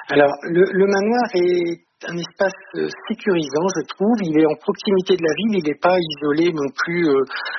Alors, le manoir est un espace sécurisant, je trouve. Il est en proximité de la ville, il n'est pas isolé non plus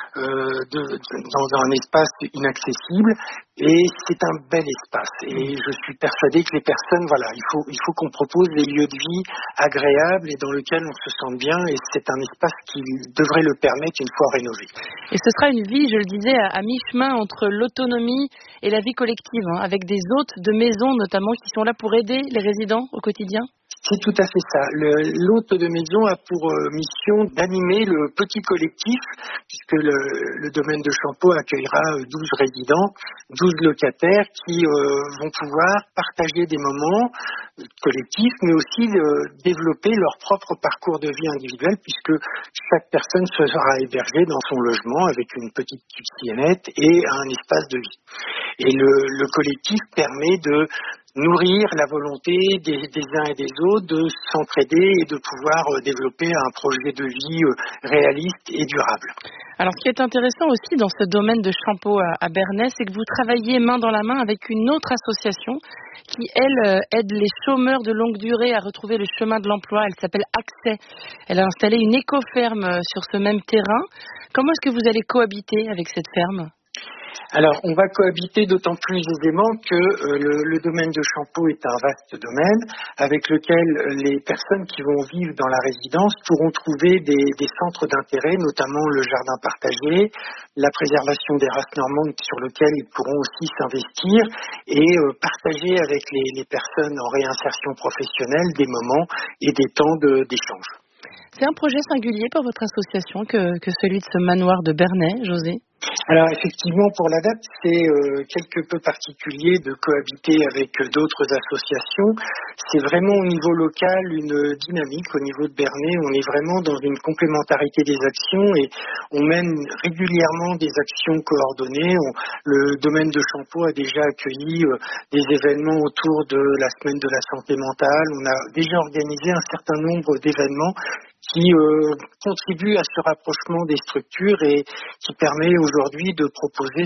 dans un espace inaccessible. Et c'est un bel espace. Et je suis persuadé que les personnes, voilà, il faut qu'on propose des lieux de vie agréables et dans lesquels on se sente bien. Et c'est un espace qui devrait le permettre une fois rénové. Et ce sera une vie, je le disais, à mi-chemin entre l'autonomie et la vie collective, hein, avec des hôtes de maison notamment qui sont là pour aider les résidents au quotidien. C'est tout à fait ça. L'hôte de maison a pour mission d'animer le petit collectif, puisque le domaine de Champeaux accueillera 12 résidents, 12 locataires qui vont pouvoir partager des moments collectifs, mais aussi développer leur propre parcours de vie individuel, puisque chaque personne sera hébergée dans son logement avec une petite cuisinette et un espace de vie. Et le collectif permet de nourrir la volonté des uns et des autres de s'entraider et de pouvoir développer un projet de vie réaliste et durable. Alors, ce qui est intéressant aussi dans ce domaine de Champeaux à Bernay, c'est que vous travaillez main dans la main avec une autre association qui, elle, aide les chômeurs de longue durée à retrouver le chemin de l'emploi. Elle s'appelle Accès. Elle a installé une éco-ferme sur ce même terrain. Comment est-ce que vous allez cohabiter avec cette ferme ? Alors, on va cohabiter d'autant plus aisément que le domaine de Champeaux est un vaste domaine avec lequel les personnes qui vont vivre dans la résidence pourront trouver des centres d'intérêt, notamment le jardin partagé, la préservation des races normandes sur lequel ils pourront aussi s'investir et partager avec les personnes en réinsertion professionnelle des moments et des temps d'échange. C'est un projet singulier pour votre association que celui de ce manoir de Bernay, José ? Alors effectivement, pour la date, c'est quelque peu particulier de cohabiter avec d'autres associations. C'est vraiment au niveau local une dynamique. Au niveau de Bernay, on est vraiment dans une complémentarité des actions et on mène régulièrement des actions coordonnées. Le domaine de Champeaux a déjà accueilli des événements autour de la semaine de la santé mentale. On a déjà organisé un certain nombre d'événements qui contribue à ce rapprochement des structures et qui permet aujourd'hui de proposer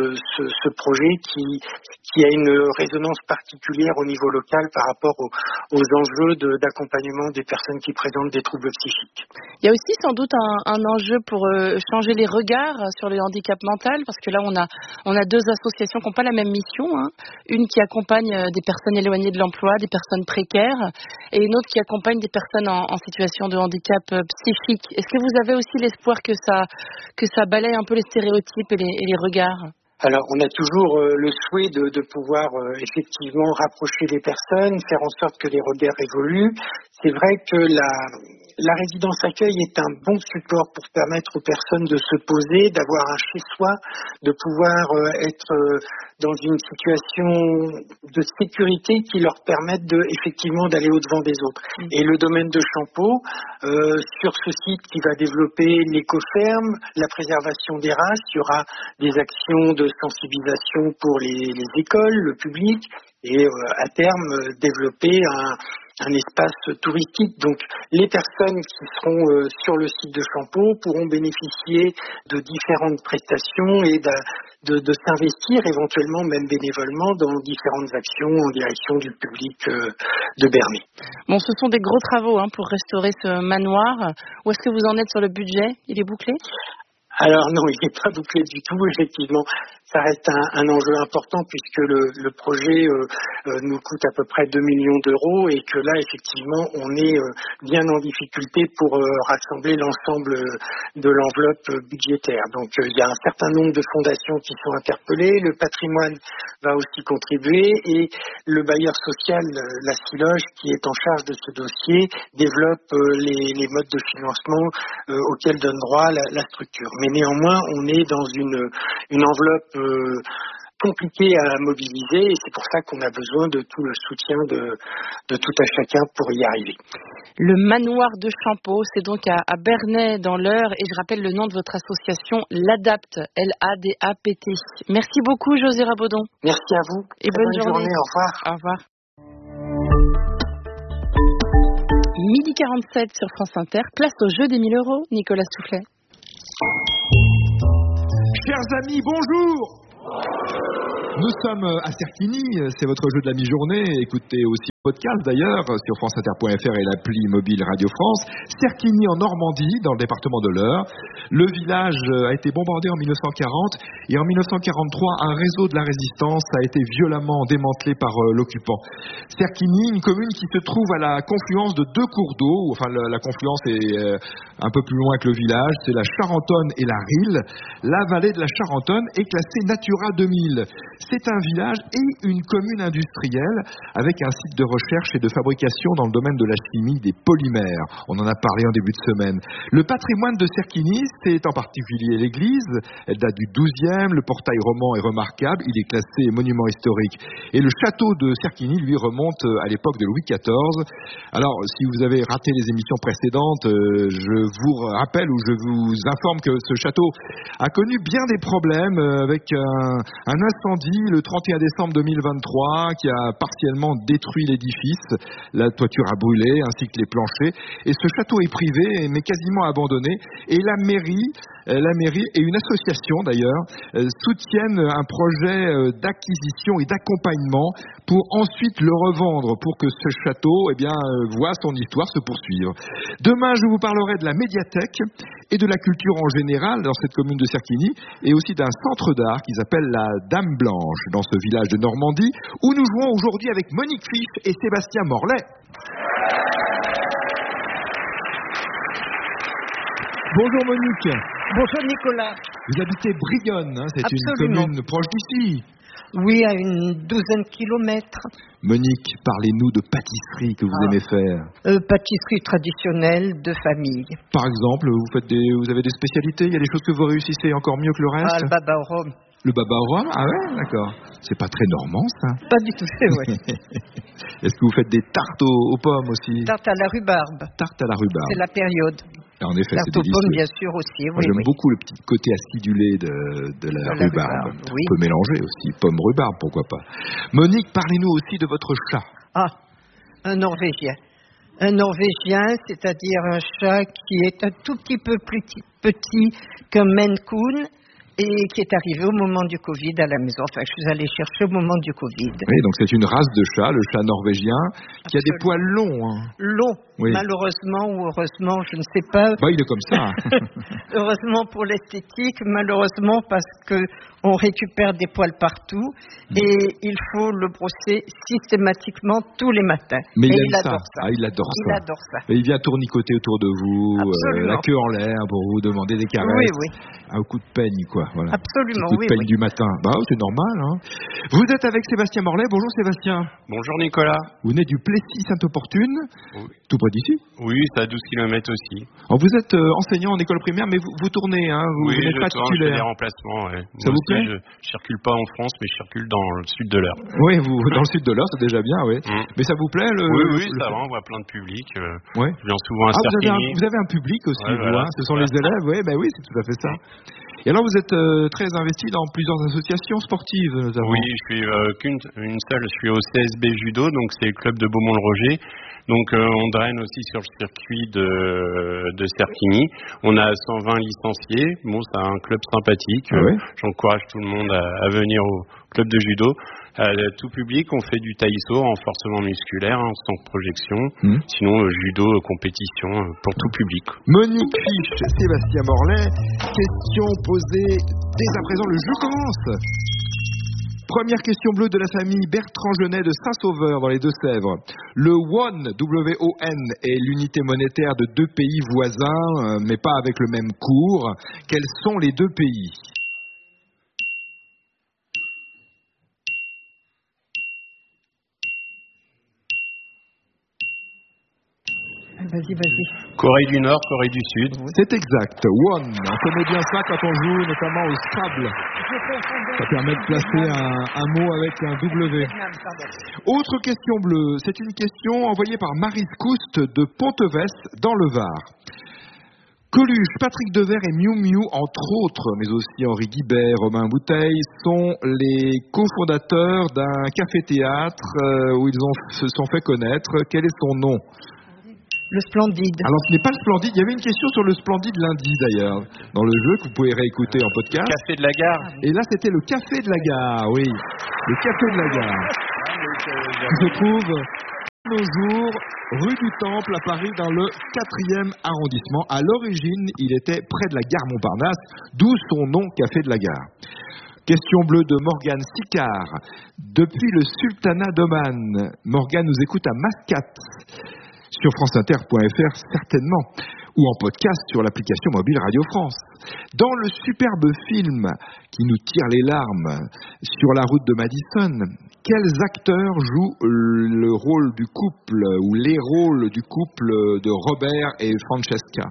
ce projet qui a une résonance particulière au niveau local par rapport aux enjeux d'accompagnement des personnes qui présentent des troubles psychiques. Il y a aussi sans doute un enjeu pour changer les regards sur le handicap mental, parce que là on a deux associations qui n'ont pas la même mission, hein. Une qui accompagne des personnes éloignées de l'emploi, des personnes précaires, et une autre qui accompagne des personnes en situation de handicap psychique. Est-ce que vous avez aussi l'espoir que ça balaye un peu les stéréotypes et les regards ? Alors, on a toujours le souhait de pouvoir effectivement rapprocher les personnes, faire en sorte que les regards évoluent. C'est vrai que la résidence accueil est un bon support pour permettre aux personnes de se poser, d'avoir un chez-soi, de pouvoir être dans une situation de sécurité qui leur permette effectivement d'aller au-devant des autres. Et le domaine de Champeaux, sur ce site qui va développer l'éco-ferme, la préservation des races, il y aura des actions de sensibilisation pour les écoles, le public, et à terme développer un espace touristique. Donc les personnes qui seront sur le site de Champeaux pourront bénéficier de différentes prestations et de s'investir éventuellement même bénévolement dans différentes actions en direction du public de Bernay. Bon, ce sont des gros travaux pour restaurer ce manoir. Où est-ce que vous en êtes sur le budget ? Il est bouclé ? Alors non, il n'est pas bouclé du tout, effectivement. Ça reste un enjeu important puisque le projet nous coûte à peu près 2 millions d'euros et que là, effectivement, on est bien en difficulté pour rassembler l'ensemble de l'enveloppe budgétaire. Donc, il y a un certain nombre de fondations qui sont interpellées, le patrimoine va aussi contribuer et le bailleur social, la Siloge, qui est en charge de ce dossier, développe les modes de financement auxquels donne droit la structure. Mais néanmoins, on est dans une enveloppe compliqué à mobiliser et c'est pour ça qu'on a besoin de tout le soutien de tout à chacun pour y arriver. Le manoir de Champeaux, c'est donc à Bernay dans l'Eure et je rappelle le nom de votre association, l'ADAPT, L-A-D-A-P-T. Merci beaucoup José Rabaudon. Merci à vous et bonne journée. Au revoir. Au revoir. 12h47 sur France Inter, place au jeu des 1000 €, Nicolas Soufflet. Chers amis, bonjour. Nous sommes à Cerquigny, c'est votre jeu de la mi-journée. Écoutez aussi Podcast d'ailleurs sur franceinter.fr et l'appli mobile Radio France. Cerquigny en Normandie, dans le département de l'Eure. Le village a été bombardé en 1940 et en 1943, un réseau de la résistance a été violemment démantelé par l'occupant. Cerquigny, une commune qui se trouve à la confluence de deux cours d'eau. Enfin, la confluence est un peu plus loin que le village. C'est la Charentonne et la Rille. La vallée de la Charentonne est classée Natura 2000. C'est un village et une commune industrielle avec un site de recherche et de fabrication dans le domaine de la chimie des polymères. On en a parlé en début de semaine. Le patrimoine de Cerquigny, c'est en particulier l'église. Elle date du XIIe. Le portail roman est remarquable. Il est classé monument historique. Et le château de Cerquigny, lui, remonte à l'époque de Louis XIV. Alors, si vous avez raté les émissions précédentes, je vous rappelle ou je vous informe que ce château a connu bien des problèmes avec un incendie le 31 décembre 2023 qui a partiellement détruit l'édifice. La toiture a brûlé ainsi que les planchers. Et ce château est privé mais quasiment abandonné. Et la mairie et une association d'ailleurs soutiennent un projet d'acquisition et d'accompagnement pour ensuite le revendre pour que ce château voit son histoire se poursuivre. Demain, je vous parlerai de la médiathèque et de la culture en général dans cette commune de Cerquigny et aussi d'un centre d'art qui s'appelle la Dame Blanche dans ce village de Normandie où nous jouons aujourd'hui avec Monique Fiche et Sébastien Morlet. Bonjour Monique. Bonjour Nicolas. Vous habitez Brionne, c'est Absolument. Une commune proche d'ici. Oui, à une douzaine de kilomètres. Monique, parlez-nous de pâtisserie que vous aimez faire. Pâtisserie traditionnelle de famille. Par exemple, vous avez des spécialités, il y a des choses que vous réussissez encore mieux que le reste. Le baba au rhum. Le baba au rhum? Ah ouais, d'accord. C'est pas très normand ça. Pas du tout, c'est vrai. Est-ce que vous faites des tartes aux pommes aussi? Tarte à la rhubarbe. Tarte à la rhubarbe. C'est la période. En effet, tarte c'est aux délicieux. pommes, bien sûr, aussi. Moi, j'aime beaucoup le petit côté acidulé de la rhubarbe. Oui. On peut mélanger aussi, pomme-rhubarbe, pourquoi pas. Monique, parlez-nous aussi de votre chat. Ah, un Norvégien. Un Norvégien, c'est-à-dire un chat qui est un tout petit peu plus petit qu'un Maine Coon et qui est arrivé au moment du Covid à la maison. Enfin, je suis allée chercher au moment du Covid. Oui, donc c'est une race de chat, le chat norvégien, qui a des poils longs. Hein. Long, oui. Malheureusement ou heureusement, je ne sais pas. Bah, il est comme ça. Heureusement pour l'esthétique, malheureusement parce que on récupère des poils partout et il faut le brosser systématiquement tous les matins. Mais et il adore ça. Ah, il adore ça. Et il vient tournicoter autour de vous, la queue en l'air pour vous demander des caresses. Oui, oui. Un coup de peigne, quoi. Voilà. Absolument, un coup de peigne du matin. Bah, c'est normal. Hein. Vous êtes avec Sébastien Morlet. Bonjour Sébastien. Bonjour Nicolas. Vous venez du Plessis-Sainte-Opportune, tout près d'ici. Oui, c'est à 12 km aussi. Alors, vous êtes enseignant en école primaire, mais vous tournez, hein, vous n'êtes pas titulaire. Oui, je fais des remplacements. Ouais. Ça vous plaît? Je circule pas en France, mais je circule dans le sud de l'Eure. Oui, vous dans le sud de l'Eure, c'est déjà bien, oui. Mais ça vous plaît Oui, ça va, on voit plein de public. Ouais. Je viens souvent à Cerquigny. Vous avez un public aussi, voilà, ce sont les élèves, oui, c'est tout à fait ça. Et alors vous êtes très investi dans plusieurs associations sportives notamment. Oui, je suis une seule, je suis au CSB Judo, donc c'est le club de Beaumont-le-Roger. Donc on draine aussi sur le circuit de Cerquigny. On a 120 licenciés. Bon, c'est un club sympathique. J'encourage tout le monde à venir au club de judo. Tout public, on fait du taïso, renforcement musculaire, sans projection. Sinon, judo, compétition pour tout public. Monique Fiche, Sébastien Morlet. Question posée dès à présent. Le jeu commence. Première question bleue de la famille Bertrand Genet de Saint-Sauveur dans les Deux-Sèvres. Le won, W-O-N, est l'unité monétaire de deux pays voisins, mais pas avec le même cours. Quels sont les deux pays ? Vas-y. Corée du Nord, Corée du Sud. C'est exact. Won. On connaît bien ça quand on joue notamment au Scrabble. Ça permet de placer un mot avec un W. Autre question bleue. C'est une question envoyée par Marie Coust de Pontevès dans le Var. Coluche, Patrick Devers et Miu Miu, entre autres, mais aussi Henri Guibert, Romain Bouteille, sont les cofondateurs d'un café-théâtre où ils se sont fait connaître. Quel est son nom ? Le Splendide. Alors ce n'est pas le Splendide, il y avait une question sur le Splendide lundi d'ailleurs, dans le jeu que vous pouvez réécouter en podcast. Café de la Gare. Et là c'était le Café de la Gare, oui. Le Café de la Gare. Qui se trouve nos jours, rue du Temple à Paris, dans le 4e arrondissement. À l'origine, il était près de la gare Montparnasse, d'où son nom Café de la Gare. Question bleue de Morgane Sicard. Depuis le sultanat d'Oman, Morgane nous écoute à Mascate, sur franceinter.fr certainement, ou en podcast sur l'application mobile Radio France. Dans le superbe film qui nous tire les larmes, Sur la route de Madison, quels acteurs jouent le rôle du couple, ou les rôles du couple de Robert et Francesca?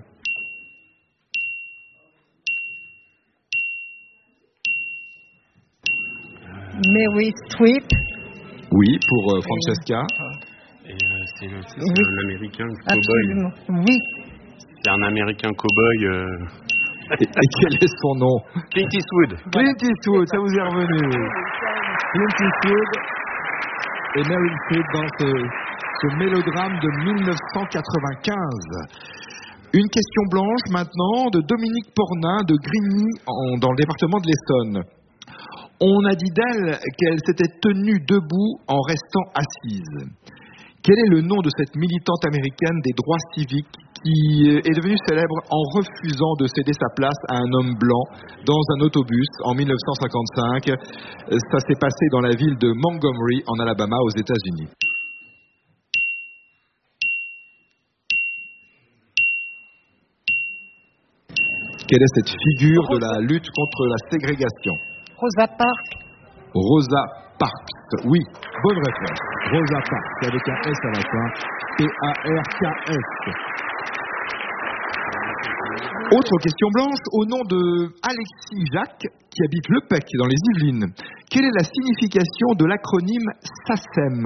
Mary Streep. Oui, pour Francesca. Et c'est un Américain cow-boy. Absolument. Oui. C'est un Américain cow-boy. Et quel est son nom? Clint Eastwood. Clint Eastwood, ça vous est revenu. Clint Eastwood et Meryl Streep dans ce mélodrame de 1995. Une question blanche maintenant de Dominique Pornin de Grigny dans le département de l'Essonne. On a dit d'elle qu'elle s'était tenue debout en restant assise. Quel est le nom de cette militante américaine des droits civiques qui est devenue célèbre en refusant de céder sa place à un homme blanc dans un autobus en 1955? Ça s'est passé dans la ville de Montgomery, en Alabama, aux États-Unis. Quelle est cette figure de la lutte contre la ségrégation? Rosa Parks. Rosa Parks, oui, bonne réponse. Rosa Parks, avec un S à la fin, P-A-R-K-S. Autre question blanche, au nom de Alexis Jacques, qui habite Le Pec, dans les Yvelines. Quelle est la signification de l'acronyme SACEM?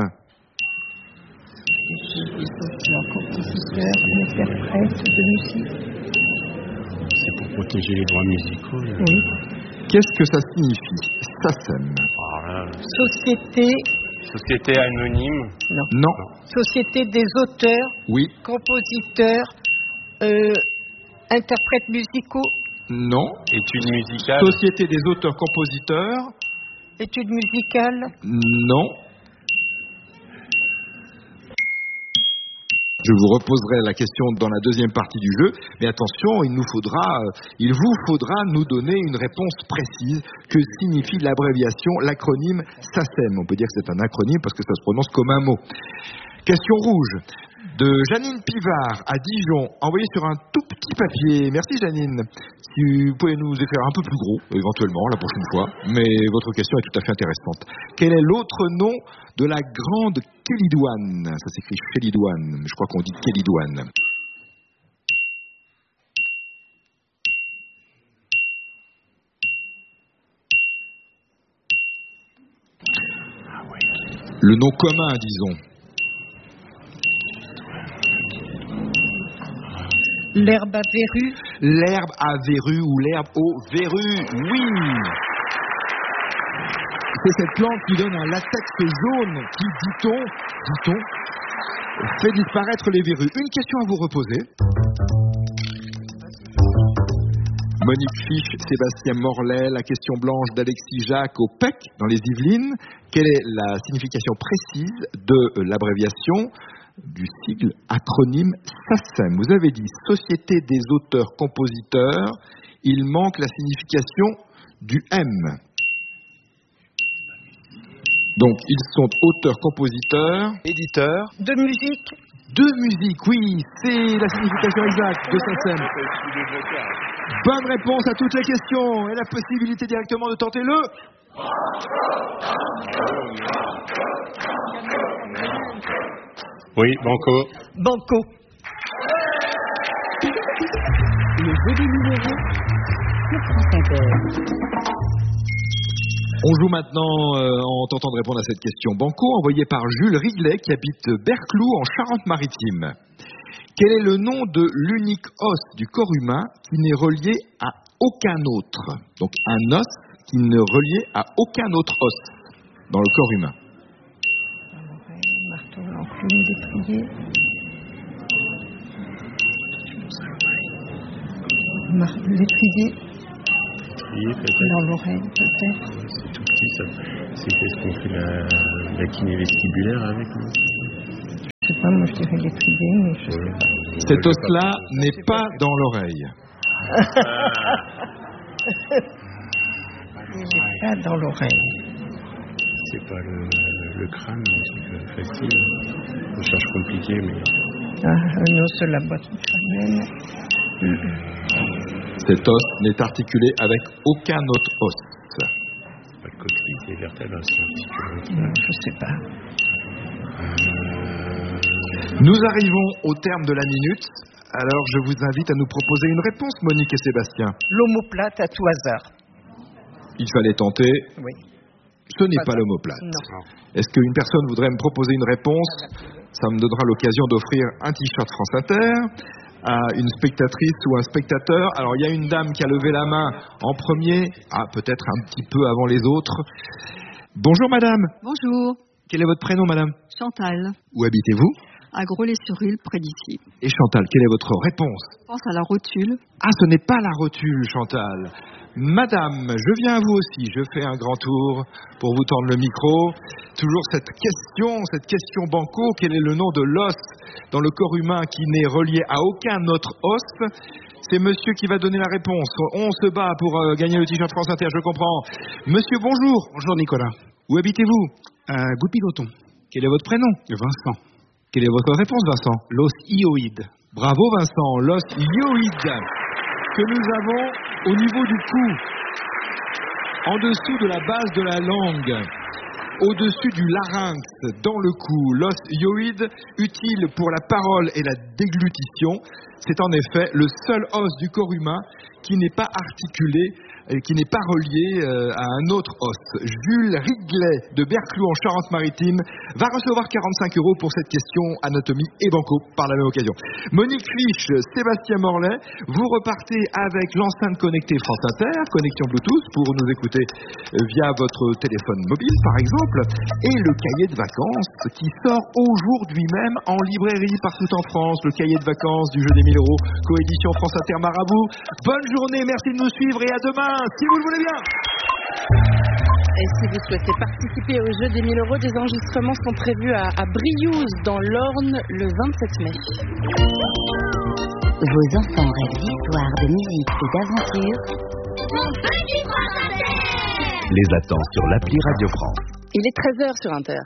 C'est pour protéger les droits musicaux. Oui. Qu'est-ce que ça signifie, SACEM? Société anonyme. Non. Société des auteurs, Oui. compositeurs, interprètes musicaux. Non. Études musicales. Société des auteurs-compositeurs. Études musicales. Non. Je vous reposerai la question dans la deuxième partie du jeu, mais attention, il vous faudra nous donner une réponse précise. Que signifie l'abréviation, l'acronyme SACEM? On peut dire que c'est un acronyme parce que ça se prononce comme un mot. Question rouge de Janine Pivard à Dijon, envoyée sur un tout petit papier. Merci Janine. Si vous pouvez nous écrire un peu plus gros, éventuellement, la prochaine fois, mais votre question est tout à fait intéressante. Quel est l'autre nom de la grande Chélidoine? Ça s'écrit Chélidoine, mais je crois qu'on dit Chélidoine. Le nom commun, disons. L'herbe à verrues. L'herbe à verrues ou l'herbe aux verrues, oui. C'est cette plante qui donne un latex jaune qui, dit-on, fait disparaître les verrues. Une question à vous reposer. Monique Fiche, Sébastien Morlet, la question blanche d'Alexis Jacques au PEC, dans les Yvelines. Quelle est la signification précise de l'abréviation du sigle acronyme SACEM? Vous avez dit Société des auteurs-compositeurs. Il manque la signification du M. Donc, ils sont auteurs-compositeurs, éditeurs. De musique. De musique, oui, c'est la signification exacte de SACEM. Bonne réponse à toutes les questions et la possibilité directement de tenter le... Oui, Banco. Banco. Le jeu des numéros sur France Inter. On joue maintenant en tentant de répondre à cette question. Banco, envoyé par Jules Riglet, qui habite Berclou, en Charente-Maritime. Quel est le nom de l'unique os du corps humain qui n'est relié à aucun autre? Donc un os qui n'est relié à aucun autre os dans le corps humain. Marteau, l'enclume, l'étrier. L'étrier. Dans l'oreille, peut-être. C'est tout petit, ça. C'est qu'est-ce qu'on fait la kiné vestibulaire avec, non? Je pas, moi je dirais les tribés, mais je sais pas. Cet os-là n'est pas dans l'oreille. Il n'est pas dans l'oreille. C'est pas le crâne, c'est facile. On cherche compliqué, mais... Un os de la boîte crânienne. Cet os n'est articulé avec aucun autre os. Pas de coquille, c'est vertèbre, c'est articulé. Non, je sais pas. Nous arrivons au terme de la minute. Alors je vous invite à nous proposer une réponse, Monique et Sébastien. L'omoplate à tout hasard. Il fallait tenter. Oui. Ce n'est pas l'omoplate. Non. Est-ce qu'une personne voudrait me proposer une réponse? Ça me donnera l'occasion d'offrir un t-shirt France Inter à une spectatrice ou un spectateur. Alors, il y a une dame qui a levé la main en premier, peut-être un petit peu avant les autres. Bonjour, madame. Bonjour. Quel est votre prénom, madame? Chantal. Où habitez-vous? À Grollet-sur-Île, près d'ici. Et Chantal, quelle est votre réponse? Je pense à la rotule. Ce n'est pas la rotule, Chantal. Madame, je viens à vous aussi. Je fais un grand tour pour vous tendre le micro. Toujours cette question banco. Quel est le nom de l'os dans le corps humain qui n'est relié à aucun autre os? C'est monsieur qui va donner la réponse. On se bat pour gagner le t-shirt France Inter, je comprends. Monsieur, bonjour. Bonjour Nicolas. Où habitez-vous? À Goupil-Auton. Quel est votre prénom? Vincent. Quelle est votre réponse, Vincent? L'os hyoïde. Bravo, Vincent. L'os hyoïde que nous avons au niveau du cou, en dessous de la base de la langue, au-dessus du larynx, dans le cou. L'os hyoïde, utile pour la parole et la déglutition. C'est en effet le seul os du corps humain qui n'est pas articulé et qui n'est pas relié à un autre os. Jules Ridley de Berclou en Charente-Maritime va recevoir 45 € pour cette question anatomie et banco par la même occasion. Monique Flich, Sébastien Morlaix, vous repartez avec l'enceinte connectée France Inter, connexion Bluetooth pour nous écouter via votre téléphone mobile par exemple, et le cahier de vacances qui sort aujourd'hui même en librairie partout en France, le cahier de vacances du jeu des 1000 €, coédition France Inter Marabout. Bonne journée, merci de nous suivre et à demain si vous le voulez bien. Et si vous souhaitez participer au jeu des 1000 €, des enregistrements sont prévus à Briouze, dans l'Orne, le 27 mai. Vos enfants rêvent d'histoire, de musique et d'aventure. Mon petit France Inter! Les attend sur l'appli Radio France. Il est 13h sur Inter.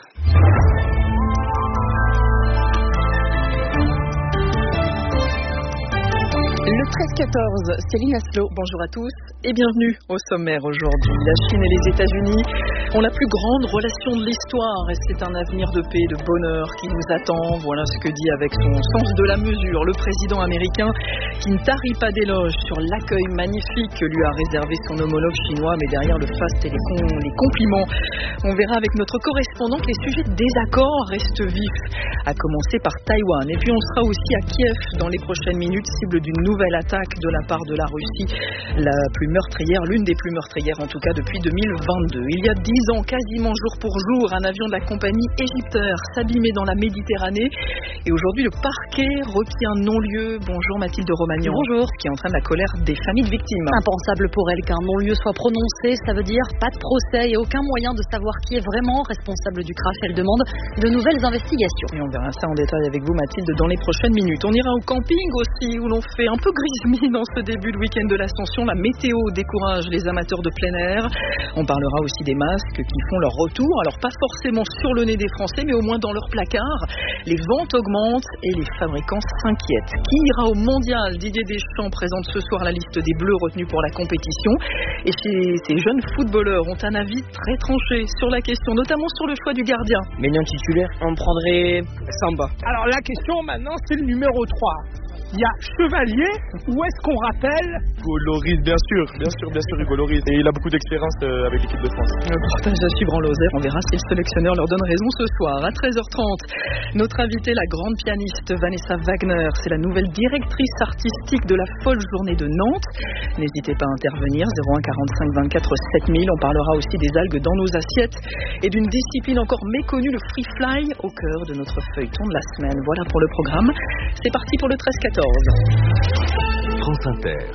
Le 13-14, Céline Aslo, bonjour à tous et bienvenue au sommaire aujourd'hui. La Chine et les États-Unis ont la plus grande relation de l'histoire et c'est un avenir de paix et de bonheur qui nous attend. Voilà ce que dit avec son sens de la mesure le président américain qui ne tarit pas d'éloges sur l'accueil magnifique que lui a réservé son homologue chinois, mais derrière le faste et les compliments. On verra avec notre correspondant que les sujets de désaccord restent vifs, à commencer par Taïwan. Et puis on sera aussi à Kiev dans les prochaines minutes, cible d'une nouvelle attaque de la part de la Russie, la plus meurtrière, l'une des plus meurtrières en tout cas depuis 2022. Il y a 10 ans, quasiment jour pour jour, un avion de la compagnie Égyptaire s'abîmait dans la Méditerranée et aujourd'hui le parquet retient non-lieu. Bonjour Mathilde Romagnan. Bonjour. Qui entraîne la colère des familles de victimes. Impensable pour elle qu'un non-lieu soit prononcé, ça veut dire pas de procès et aucun moyen de savoir qui est vraiment responsable du crash. Elle demande de nouvelles investigations. Et on verra ça en détail avec vous Mathilde dans les prochaines minutes. On ira au camping aussi où l'on fait un peu grisemi dans ce début de week-end de l'Ascension. La météo décourage les amateurs de plein air. On parlera aussi des masques qui font leur retour. Alors pas forcément sur le nez des Français, mais au moins dans leur placard. Les ventes augmentent et les fabricants s'inquiètent. Qui ira au mondial? Didier Deschamps présente ce soir la liste des Bleus retenus pour la compétition. Et ces jeunes footballeurs ont un avis très tranché sur la question, notamment sur le choix du gardien. Maignan titulaire, on prendrait Samba. Alors la question maintenant c'est le numéro 3. Il y a Chevalier, où est-ce qu'on rappelle? Hugo Lloris, bien sûr Hugo Lloris. Et il a beaucoup d'expérience avec l'équipe de France. Le reportage à suivre en Lozère, on verra si le sélectionneur leur donne raison ce soir. À 13h30, notre invitée, la grande pianiste Vanessa Wagner, c'est la nouvelle directrice artistique de la folle journée de Nantes. N'hésitez pas à intervenir, 01 45 24 7000. On parlera aussi des algues dans nos assiettes et d'une discipline encore méconnue, le free fly, au cœur de notre feuilleton de la semaine. Voilà pour le programme. C'est parti pour le 13-14. France Inter.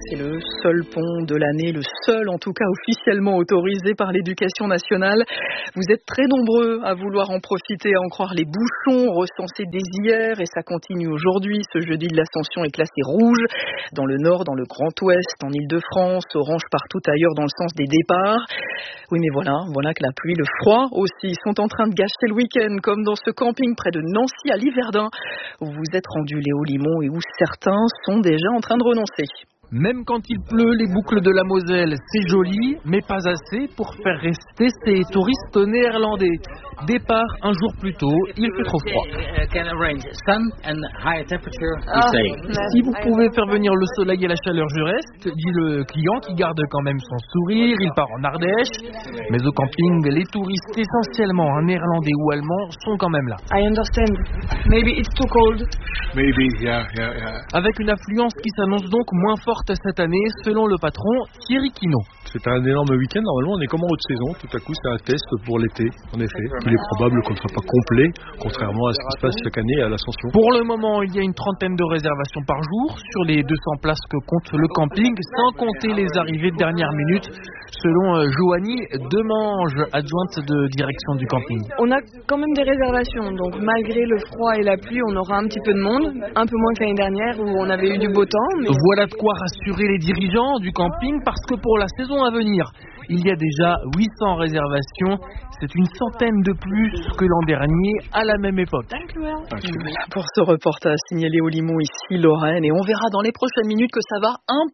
C'est le seul pont de l'année, le seul en tout cas officiellement autorisé par l'éducation nationale. Vous êtes très nombreux à vouloir en profiter, à en croire les bouchons recensés dès hier, et ça continue aujourd'hui. Ce jeudi de l'Ascension est classé rouge dans le nord, dans le Grand Ouest, en Île-de-France, orange partout ailleurs dans le sens des départs. Oui, mais voilà que la pluie, le froid aussi sont en train de gâcher le week-end, comme dans ce camping près de Nancy à Liverdun, où vous êtes rendu Léo Limon et où certains sont déjà en train de renoncer. Même quand il pleut, les boucles de la Moselle, c'est joli, mais pas assez pour faire rester ces touristes néerlandais. Départ un jour plus tôt, il fait trop froid. Si vous pouvez faire venir le soleil et la chaleur, je reste, dit le client qui garde quand même son sourire. Il part en Ardèche, mais au camping, les touristes essentiellement néerlandais ou allemands sont quand même là. I understand. Maybe it's too cold. Maybe, yeah. Avec une affluence qui s'annonce donc moins forte cette année, selon le patron Thierry Quinault. C'est un énorme week-end, normalement on est comme en haute saison, tout à coup c'est un test pour l'été, en effet. Il est probable qu'on ne sera pas complet, contrairement à ce qui se passe chaque année à l'Ascension. Pour le moment, il y a une trentaine de réservations par jour sur les 200 places que compte le camping, sans compter les arrivées de dernière minute, selon Joanie Demange, adjointe de direction du camping. On a quand même des réservations, donc malgré le froid et la pluie, on aura un petit peu de monde, un peu moins que l'année dernière où on avait eu du beau temps. Mais... Voilà de quoi rassurer les dirigeants du camping, parce que pour la saison à venir, il y a déjà 800 réservations. C'est une centaine de plus que l'an dernier à la même époque. Pour ce reportage signé Léo Limon ici, Lorraine, et on verra dans les prochaines minutes que ça va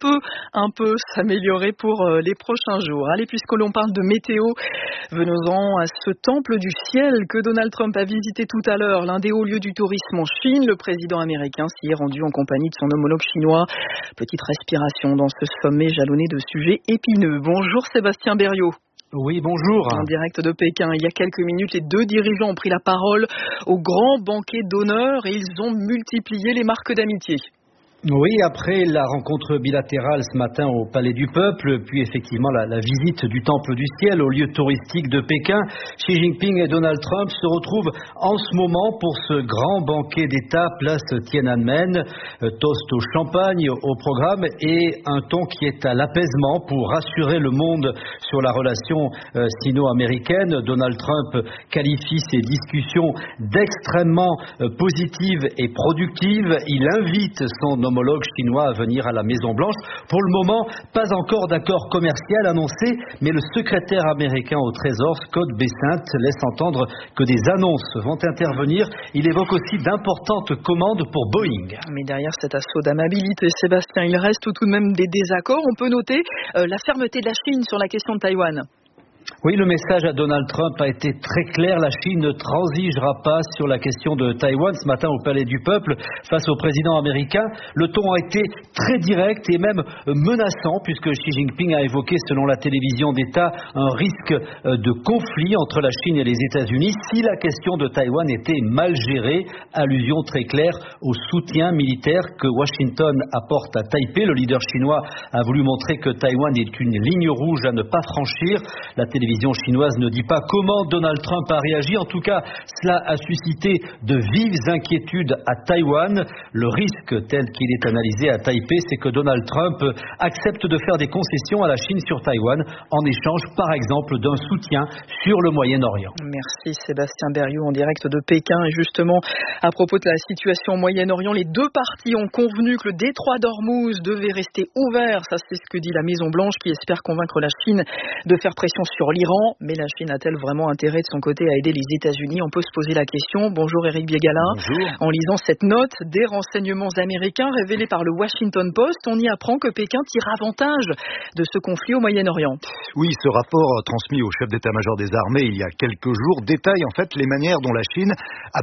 un peu s'améliorer pour les prochains jours. Allez, puisque l'on parle de météo, venons-en à ce temple du ciel que Donald Trump a visité tout à l'heure, l'un des hauts lieux du tourisme en Chine. Le président américain s'y est rendu en compagnie de son homologue chinois. Petite respiration dans ce sommet jalonné de sujets épineux. Bonjour Sébastien Berriot. Oui, bonjour. En direct de Pékin, il y a quelques minutes, les deux dirigeants ont pris la parole au grand banquet d'honneur et ils ont multiplié les marques d'amitié. Oui, après la rencontre bilatérale ce matin au Palais du Peuple, puis effectivement la visite du Temple du Ciel au lieu touristique de Pékin, Xi Jinping et Donald Trump se retrouvent en ce moment pour ce grand banquet d'État place Tiananmen, toast au champagne au programme et un ton qui est à l'apaisement pour rassurer le monde sur la relation sino-américaine. Donald Trump qualifie ces discussions d'extrêmement positives et productives. Il invite son homologue chinois à venir à la Maison-Blanche. Pour le moment, pas encore d'accord commercial annoncé, mais le secrétaire américain au Trésor, Scott Bessent, laisse entendre que des annonces vont intervenir. Il évoque aussi d'importantes commandes pour Boeing. Mais derrière cet assaut d'amabilité, Sébastien, il reste tout de même des désaccords. On peut noter la fermeté de la Chine sur la question de Taïwan. Oui, le message à Donald Trump a été très clair. La Chine ne transigera pas sur la question de Taïwan. Ce matin, au Palais du Peuple, face au président américain, le ton a été très direct et même menaçant, puisque Xi Jinping a évoqué, selon la télévision d'État, un risque de conflit entre la Chine et les États-Unis si la question de Taïwan était mal gérée. Allusion très claire au soutien militaire que Washington apporte à Taipei. Le leader chinois a voulu montrer que Taïwan est une ligne rouge à ne pas franchir. La télévision chinoise ne dit pas comment Donald Trump a réagi. En tout cas, cela a suscité de vives inquiétudes à Taïwan. Le risque tel qu'il est analysé à Taipei, c'est que Donald Trump accepte de faire des concessions à la Chine sur Taïwan en échange, par exemple, d'un soutien sur le Moyen-Orient. Merci Sébastien Berriot en direct de Pékin. Et justement, à propos de la situation au Moyen-Orient, les deux parties ont convenu que le détroit d'Ormuz devait rester ouvert. Ça, c'est ce que dit la Maison-Blanche, qui espère convaincre la Chine de faire pression sur l'Iran. Mais la Chine a-t-elle vraiment intérêt de son côté à aider les États-Unis? On peut se poser la question. Bonjour Éric Biégala. Bonjour. En lisant cette note des renseignements américains révélée par le Washington Post, on y apprend que Pékin tire avantage de ce conflit au Moyen-Orient. Oui, ce rapport transmis au chef d'état-major des armées il y a quelques jours détaille en fait les manières dont la Chine a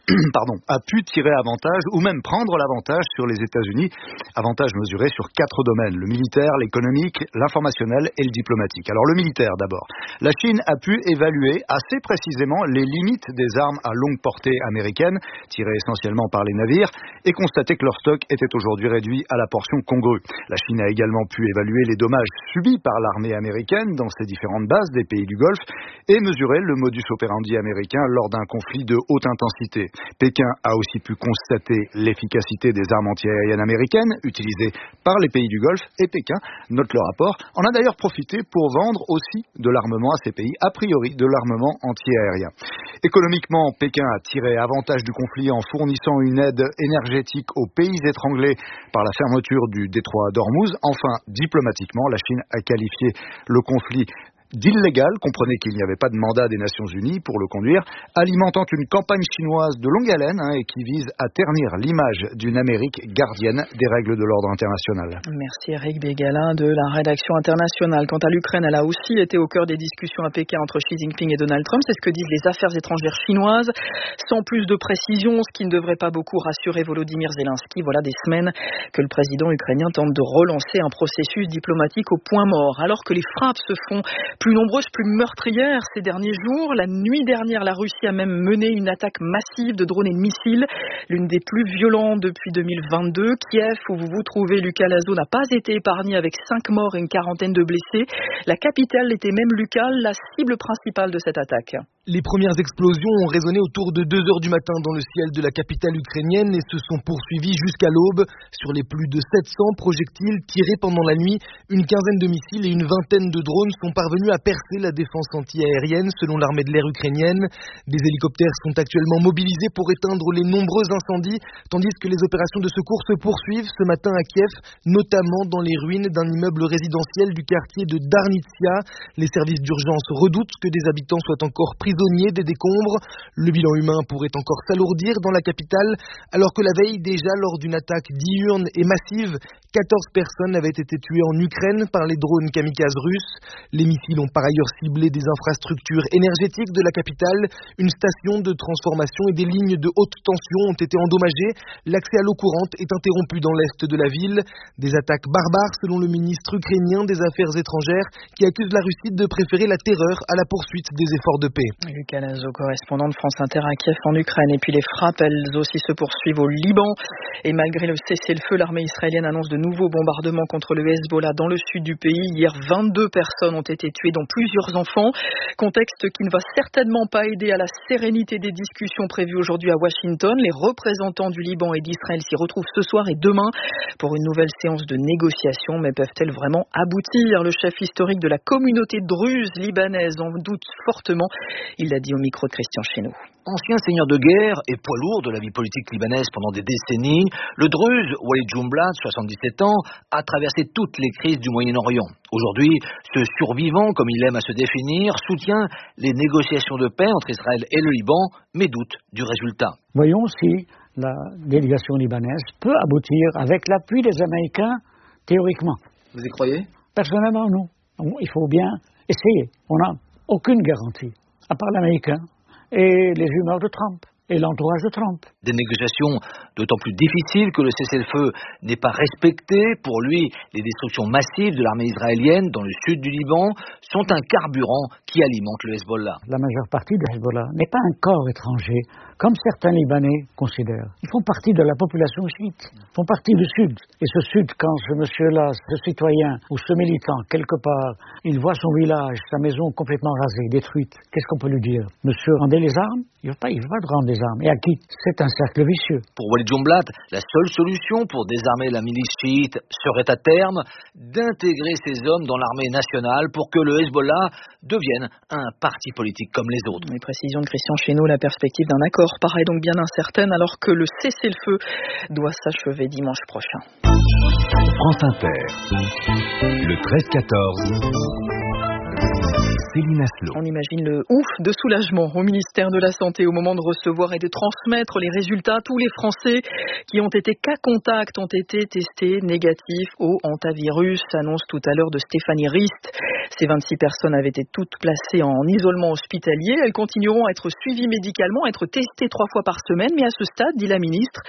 pu tirer avantage ou même prendre l'avantage sur les États-Unis. Avantage mesuré sur 4 domaines: le militaire, l'économique, l'informationnel et le diplomatique. Alors le militaire d'abord. la Chine a pu évaluer assez précisément les limites des armes à longue portée américaines, tirées essentiellement par les navires, et constater que leur stock était aujourd'hui réduit à la portion congrue. La Chine a également pu évaluer les dommages subis par l'armée américaine dans ses différentes bases des pays du Golfe et mesurer le modus operandi américain lors d'un conflit de haute intensité. Pékin a aussi pu constater l'efficacité des armes antiaériennes américaines utilisées par les pays du Golfe, et Pékin, note le rapport, en a d'ailleurs profité pour vendre aussi de l'armement à ces pays, a priori de l'armement antiaérien. Économiquement, Pékin a tiré avantage du conflit en fournissant une aide énergétique aux pays étranglés par la fermeture du détroit d'Ormuz. Enfin, diplomatiquement, la Chine a qualifié le conflit d'illégal, comprenez qu'il n'y avait pas de mandat des Nations Unies pour le conduire, alimentant une campagne chinoise de longue haleine et qui vise à ternir l'image d'une Amérique gardienne des règles de l'ordre international. Merci Eric Bégala de la rédaction internationale. Quant à l'Ukraine, elle a aussi été au cœur des discussions à Pékin entre Xi Jinping et Donald Trump. C'est ce que disent les affaires étrangères chinoises. Sans plus de précision, ce qui ne devrait pas beaucoup rassurer Volodymyr Zelensky. Voilà des semaines que le président ukrainien tente de relancer un processus diplomatique au point mort. Alors que les frappes se font plus nombreuses, plus meurtrières ces derniers jours. La nuit dernière, la Russie a même mené une attaque massive de drones et de missiles, l'une des plus violentes depuis 2022. Kiev, où vous vous trouvez, Lucas Lazo, n'a pas été épargné avec 5 morts et une quarantaine de blessés. La capitale était même, Lucas, la cible principale de cette attaque. Les premières explosions ont résonné autour de 2 heures du matin dans le ciel de la capitale ukrainienne et se sont poursuivies jusqu'à l'aube. Sur les plus de 700 projectiles tirés pendant la nuit, une quinzaine de missiles et une vingtaine de drones sont parvenus à percer la défense anti-aérienne selon l'armée de l'air ukrainienne. Des hélicoptères sont actuellement mobilisés pour éteindre les nombreux incendies, tandis que les opérations de secours se poursuivent ce matin à Kiev, notamment dans les ruines d'un immeuble résidentiel du quartier de Darnitsia. Les services d'urgence redoutent que des habitants soient encore prisonniers des décombres. Le bilan humain pourrait encore s'alourdir dans la capitale, alors que la veille déjà, lors d'une attaque diurne et massive, 14 personnes avaient été tuées en Ukraine par les drones kamikazes russes. Les missiles ont par ailleurs ciblé des infrastructures énergétiques de la capitale. Une station de transformation et des lignes de haute tension ont été endommagées. L'accès à l'eau courante est interrompu dans l'est de la ville. Des attaques barbares selon le ministre ukrainien des Affaires étrangères qui accuse la Russie de préférer la terreur à la poursuite des efforts de paix. Lucas Lazo, correspondant de France Inter à Kiev en Ukraine. Et puis les frappes, elles aussi se poursuivent au Liban. Et malgré le cessez-le-feu, l'armée israélienne annonce de nouveaux bombardements contre le Hezbollah dans le sud du pays. Hier, 22 personnes ont été tuées, dont plusieurs enfants. Contexte qui ne va certainement pas aider à la sérénité des discussions prévues aujourd'hui à Washington. Les représentants du Liban et d'Israël s'y retrouvent ce soir et demain pour une nouvelle séance de négociation. Mais peuvent-elles vraiment aboutir? Le chef historique de la communauté druze libanaise en doute fortement. Il l'a dit au micro de Christian Chesneau. Ancien seigneur de guerre et poids lourd de la vie politique libanaise pendant des décennies, le druze Walid Jumblat, 77 ans, a traversé toutes les crises du Moyen-Orient. Aujourd'hui, ce survivant, comme il aime à se définir, soutient les négociations de paix entre Israël et le Liban, mais doute du résultat. Voyons si la délégation libanaise peut aboutir avec l'appui des Américains, théoriquement. Vous y croyez? Personnellement, non. Il faut bien essayer. On n'a aucune garantie, à part l'Américain et les humeurs de Trump et l'entourage de Trump. Des négociations d'autant plus difficiles que le cessez-le-feu n'est pas respecté. Pour lui, les destructions massives de l'armée israélienne dans le sud du Liban sont un carburant qui alimente le Hezbollah. La majeure partie du Hezbollah n'est pas un corps étranger, comme certains Libanais considèrent. Ils font partie de la population chiite, ils font partie du Sud. Et ce Sud, quand ce monsieur-là, ce citoyen ou ce militant, quelque part, il voit son village, sa maison complètement rasée, détruite, qu'est-ce qu'on peut lui dire? Monsieur, rendez les armes? Il ne veut pas de rendre les armes. Et à qui? C'est un cercle vicieux. Pour Walid Jumblat, la seule solution pour désarmer la milice chiite serait à terme d'intégrer ces hommes dans l'armée nationale pour que le Hezbollah devienne un parti politique comme les autres. Les précisions de Christian Chesneau, la perspective d'un accord paraît donc bien incertaine alors que le cessez-le-feu doit s'achever dimanche prochain. France Inter, le 13-14. On imagine le ouf de soulagement au ministère de la Santé au moment de recevoir et de transmettre les résultats. Tous les Français qui ont été cas contact ont été testés négatifs au hantavirus, annonce tout à l'heure de Stéphanie Rist. Ces 26 personnes avaient été toutes placées en isolement hospitalier. Elles continueront à être suivies médicalement, à être testées 3 fois par semaine. Mais à ce stade, dit la ministre,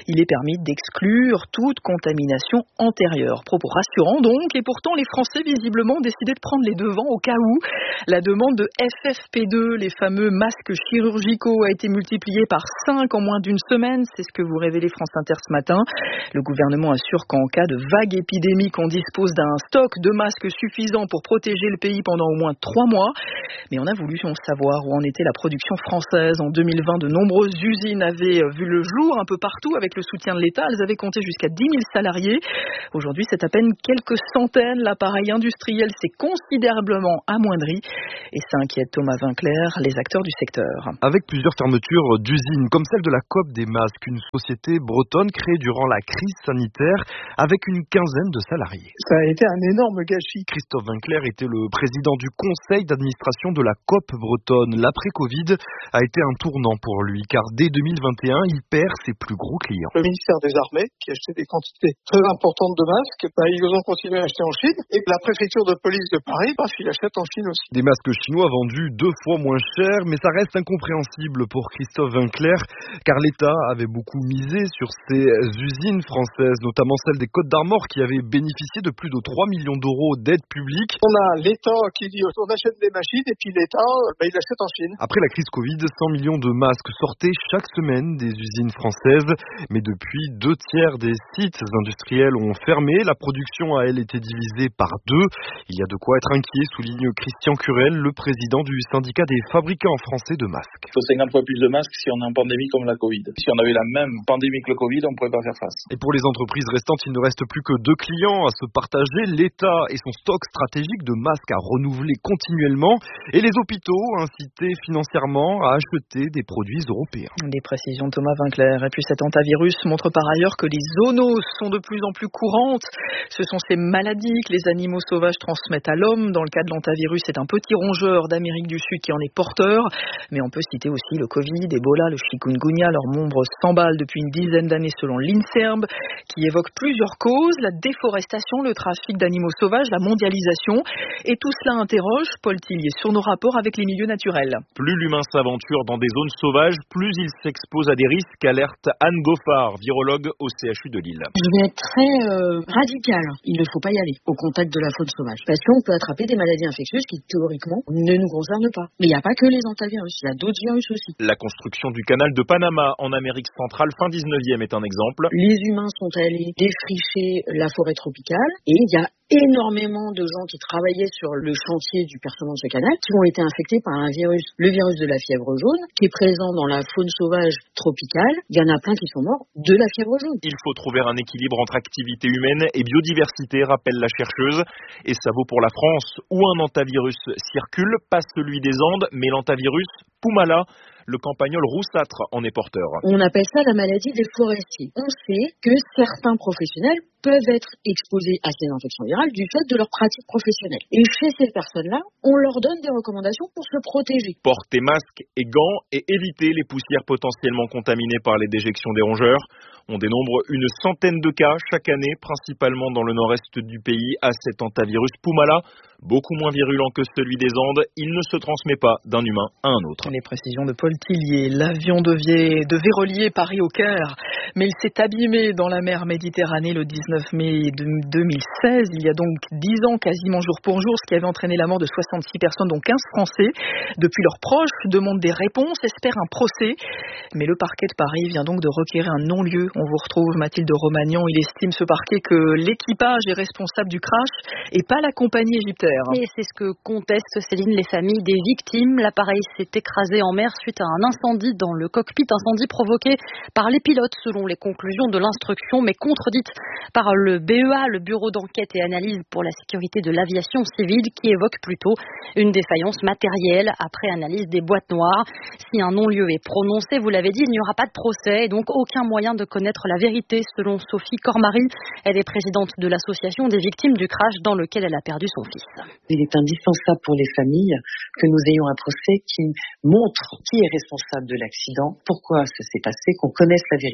Il est permis d'exclure toute contamination antérieure. Propos rassurant donc, et pourtant les Français visiblement ont décidé de prendre les devants au cas où. La demande de FFP2, les fameux masques chirurgicaux, a été multipliée par 5 en moins d'une semaine. C'est ce que vous révélez France Inter ce matin. Le gouvernement assure qu'en cas de vague épidémique, on dispose d'un stock de masques suffisant pour protéger le pays pendant au moins 3 mois. Mais on a voulu savoir où en était la production française. En 2020, de nombreuses usines avaient vu le jour un peu partout avec le soutien de l'État. Elles avaient compté jusqu'à 10 000 salariés. Aujourd'hui, c'est à peine quelques centaines. L'appareil industriel s'est considérablement amoindri. Et ça inquiète Thomas Vinclair, les acteurs du secteur. Avec plusieurs fermetures d'usines, comme celle de la Coop des masques, une société bretonne créée durant la crise sanitaire avec une quinzaine de salariés. Ça a été un énorme gâchis. Christophe Vinclair était le président du conseil d'administration de la Coop bretonne. L'après-Covid a été un tournant pour lui, car dès 2021, il perd ses plus gros clients. Le ministère des Armées, qui achetait des quantités très importantes de masques, ils ont continué à acheter en Chine. Et la préfecture de police de Paris, il achète en Chine aussi. Des masques chinois vendus 2 fois moins cher, mais ça reste incompréhensible pour Christophe Vinclair, car l'État avait beaucoup misé sur ces usines françaises, notamment celle des Côtes d'Armor, qui avait bénéficié de plus de 3 millions d'euros d'aide publique. On a l'État qui dit on achète des machines, et puis l'État, il achète en Chine. Après la crise Covid, 100 millions de masques sortaient chaque semaine des usines françaises, mais depuis 2/3 des sites industriels ont fermé. La production a, elle, été divisée par 2. Il y a de quoi être inquiet, souligne Christian Curel, le président du syndicat des fabricants français de masques. Il faut 50 fois plus de masques si on est en pandémie comme la Covid. Si on avait la même pandémie que le Covid, on ne pourrait pas faire face. Et pour les entreprises restantes, il ne reste plus que 2 clients à se partager, l'État et son stock stratégique de masques à renouveler continuellement, et les hôpitaux incités financièrement à acheter des produits européens. Des précisions de Thomas Vinclair. Et puis cet hantavirus montre par ailleurs que les zoonoses sont de plus en plus courantes. Ce sont ces maladies que les animaux sauvages transmettent à l'homme. Dans le cas de l'hantavirus, c'est un petit rongeur d'Amérique du Sud qui en est porteur. Mais on peut citer aussi le Covid, Ebola, le chikungunya. Leur nombre s'emballe depuis une dizaine d'années selon l'INSERM, qui évoque plusieurs causes: la déforestation, le trafic d'animaux sauvages, la mondialisation. Et tout cela interroge Paul Tillier sur nos rapports avec les milieux naturels. Plus l'humain s'aventure dans des zones sauvages, plus il s'expose à des risques, alerte Anne Goffard, virologue au CHU de Lille. Je vais être très radicale. Il ne faut pas y aller au contact de la faune sauvage. Parce qu'on peut attraper des maladies infectieuses qui, théoriquement, ne nous concernent pas. Mais il n'y a pas que les hantavirus, il y a d'autres virus aussi. La construction du canal de Panama en Amérique centrale fin 19e est un exemple. Les humains sont allés défricher la forêt tropicale et il y a énormément de gens qui travaillaient sur le chantier du percement de ce canal qui ont été infectés par un virus, le virus de la fièvre jaune, qui est présent dans la faune sauvage tropicale. Il y en a plein qui sont morts de la fièvre jaune. Il faut trouver un équilibre entre activité humaine et biodiversité, rappelle la chercheuse. Et ça vaut pour la France, où un hantavirus circule, pas celui des Andes, mais l'hantavirus Pumala. Le campagnol roussâtre en est porteur. On appelle ça la maladie des forestiers. On sait que certains professionnels peuvent être exposés à ces infections virales du fait de leur pratique professionnelle. Et chez ces personnes-là, on leur donne des recommandations pour se protéger. Porter masque et gants et éviter les poussières potentiellement contaminées par les déjections des rongeurs. On dénombre une centaine de cas chaque année, principalement dans le nord-est du pays, à cet hantavirus Pumala. Beaucoup moins virulent que celui des Andes, il ne se transmet pas d'un humain à un autre. Les précisions de Paul Tillier. L'avion devait relier Paris au Caire, mais il s'est abîmé dans la mer Méditerranée le 19 mai 2016. Il y a donc 10 ans, quasiment jour pour jour, ce qui avait entraîné la mort de 66 personnes, dont 15 Français. Depuis, leurs proches demandent des réponses, espèrent un procès. Mais le parquet de Paris vient donc de requérir un non-lieu. On vous retrouve Mathilde Romagnan. Il estime, ce parquet, que l'équipage est responsable du crash et pas la compagnie égyptienne. Et c'est ce que contestent, Céline, les familles des victimes. L'appareil s'est écrasé en mer suite à un incendie dans le cockpit, incendie provoqué par les pilotes selon les conclusions de l'instruction, mais contredite par le BEA, le Bureau d'enquête et analyse pour la sécurité de l'aviation civile, qui évoque plutôt une défaillance matérielle après analyse des boîtes noires. Si un non-lieu est prononcé, vous l'avez dit, il n'y aura pas de procès et donc aucun moyen de connaître la vérité, selon Sophie Cormary. Elle est présidente de l'association des victimes du crash dans lequel elle a perdu son fils. Il est indispensable pour les familles que nous ayons un procès qui montre qui est responsable de l'accident, pourquoi ça s'est passé, qu'on connaisse la vérité, qu'on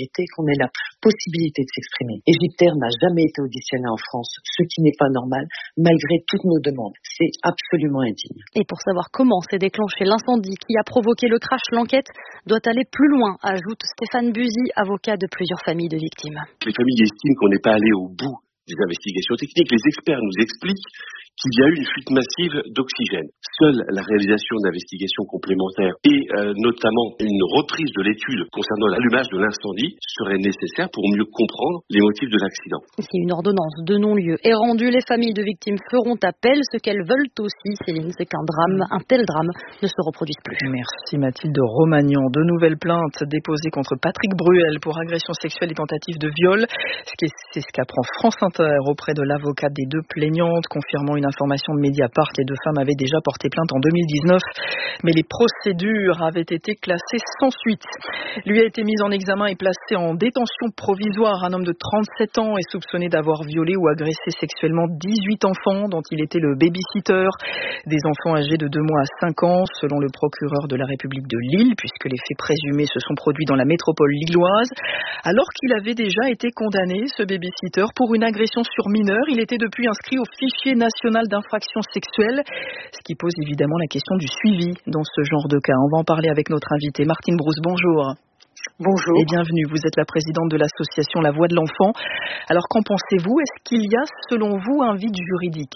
on ait la possibilité de s'exprimer. Égyptaire n'a jamais été auditionné en France, ce qui n'est pas normal, malgré toutes nos demandes. C'est absolument indigne. Et pour savoir comment s'est déclenché l'incendie qui a provoqué le crash, l'enquête doit aller plus loin, ajoute Stéphane Buzy, avocat de plusieurs familles de victimes. Les familles estiment qu'on n'est pas allé au bout des investigations techniques. Les experts nous expliquent qu'il y a eu une fuite massive d'oxygène. Seule la réalisation d'investigations complémentaires et notamment une reprise de l'étude concernant l'allumage de l'incendie serait nécessaire pour mieux comprendre les motifs de l'accident. Si une ordonnance de non-lieu est rendue, les familles de victimes feront appel. Ce qu'elles veulent aussi, Céline, c'est qu'un tel drame ne se reproduise plus. Merci Mathilde Romagnan. De nouvelles plaintes déposées contre Patrick Bruel pour agression sexuelle et tentative de viol. C'est ce qu'apprend France Inter auprès de l'avocate des deux plaignantes, confirmant une information de Mediapart. Les deux femmes avaient déjà porté plainte en 2019, mais les procédures avaient été classées sans suite. Lui a été mis en examen et placé en détention provisoire. Un homme de 37 ans est soupçonné d'avoir violé ou agressé sexuellement 18 enfants dont il était le baby-sitter. Des enfants âgés de 2 mois à 5 ans, selon le procureur de la République de Lille, puisque les faits présumés se sont produits dans la métropole lilloise. Alors qu'il avait déjà été condamné, ce baby-sitter, pour une agression sur mineur, il était depuis inscrit au fichier national d'infractions sexuelles, ce qui pose évidemment la question du suivi dans ce genre de cas. On va en parler avec notre invitée Martine Brousse. Bonjour. Bonjour. Et bienvenue. Vous êtes la présidente de l'association La Voix de l'Enfant. Alors qu'en pensez-vous? Est-ce qu'il y a, selon vous, un vide juridique?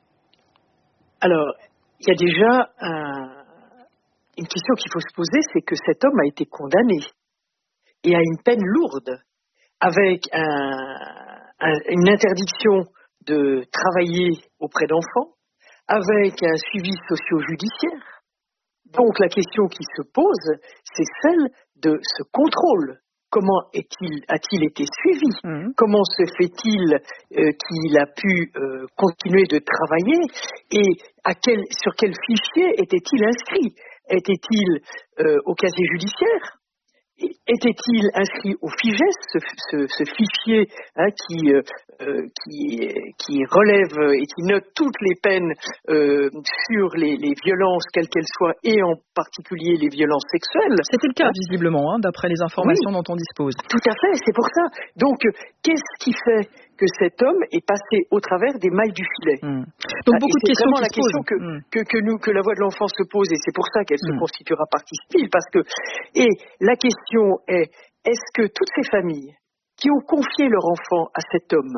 Alors, il y a déjà une question qu'il faut se poser, c'est que cet homme a été condamné et a une peine lourde, avec une interdiction de travailler auprès d'enfants, avec un suivi socio-judiciaire. Donc la question qui se pose, c'est celle de ce contrôle. Comment a-t-il été suivi? Comment se fait-il qu'il a pu continuer de travailler? Et sur quel fichier était-il inscrit? Était-il au casier judiciaire? Était-il inscrit au FIJES, ce fichier qui relève et qui note toutes les peines sur les violences, quelles qu'elles soient, et en particulier les violences sexuelles? C'était le cas, visiblement, d'après les informations dont on dispose. Tout à fait, c'est pour ça. Donc, qu'est-ce qui fait que cet homme est passé au travers des mailles du filet? Donc, beaucoup de questions qui se posent. C'est vraiment la question que la Voix de l'Enfant se pose, et c'est pour ça qu'elle se constituera partie civile, et la question est, est-ce que toutes ces familles qui ont confié leur enfant à cet homme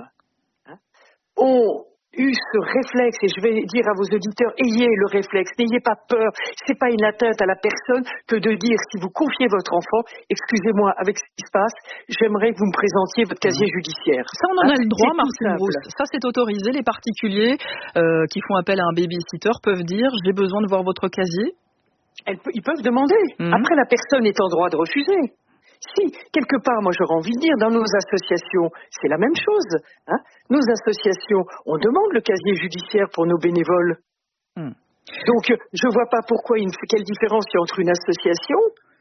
ont eu ce réflexe, et je vais dire à vos auditeurs, ayez le réflexe, n'ayez pas peur, c'est pas une atteinte à la personne que de dire, si vous confiez votre enfant, excusez-moi, avec ce qui se passe, j'aimerais que vous me présentiez votre casier judiciaire. Ça, on en a le droit, Martine Brousse. Ça, c'est autorisé. Les particuliers qui font appel à un baby-sitter peuvent dire, j'ai besoin de voir votre casier. Ils peuvent demander. Après, la personne est en droit de refuser. Si, quelque part, moi j'aurais envie de dire, dans nos associations, c'est la même chose. Nos associations, on demande le casier judiciaire pour nos bénévoles. Donc, je ne vois pas quelle différence il y a entre une association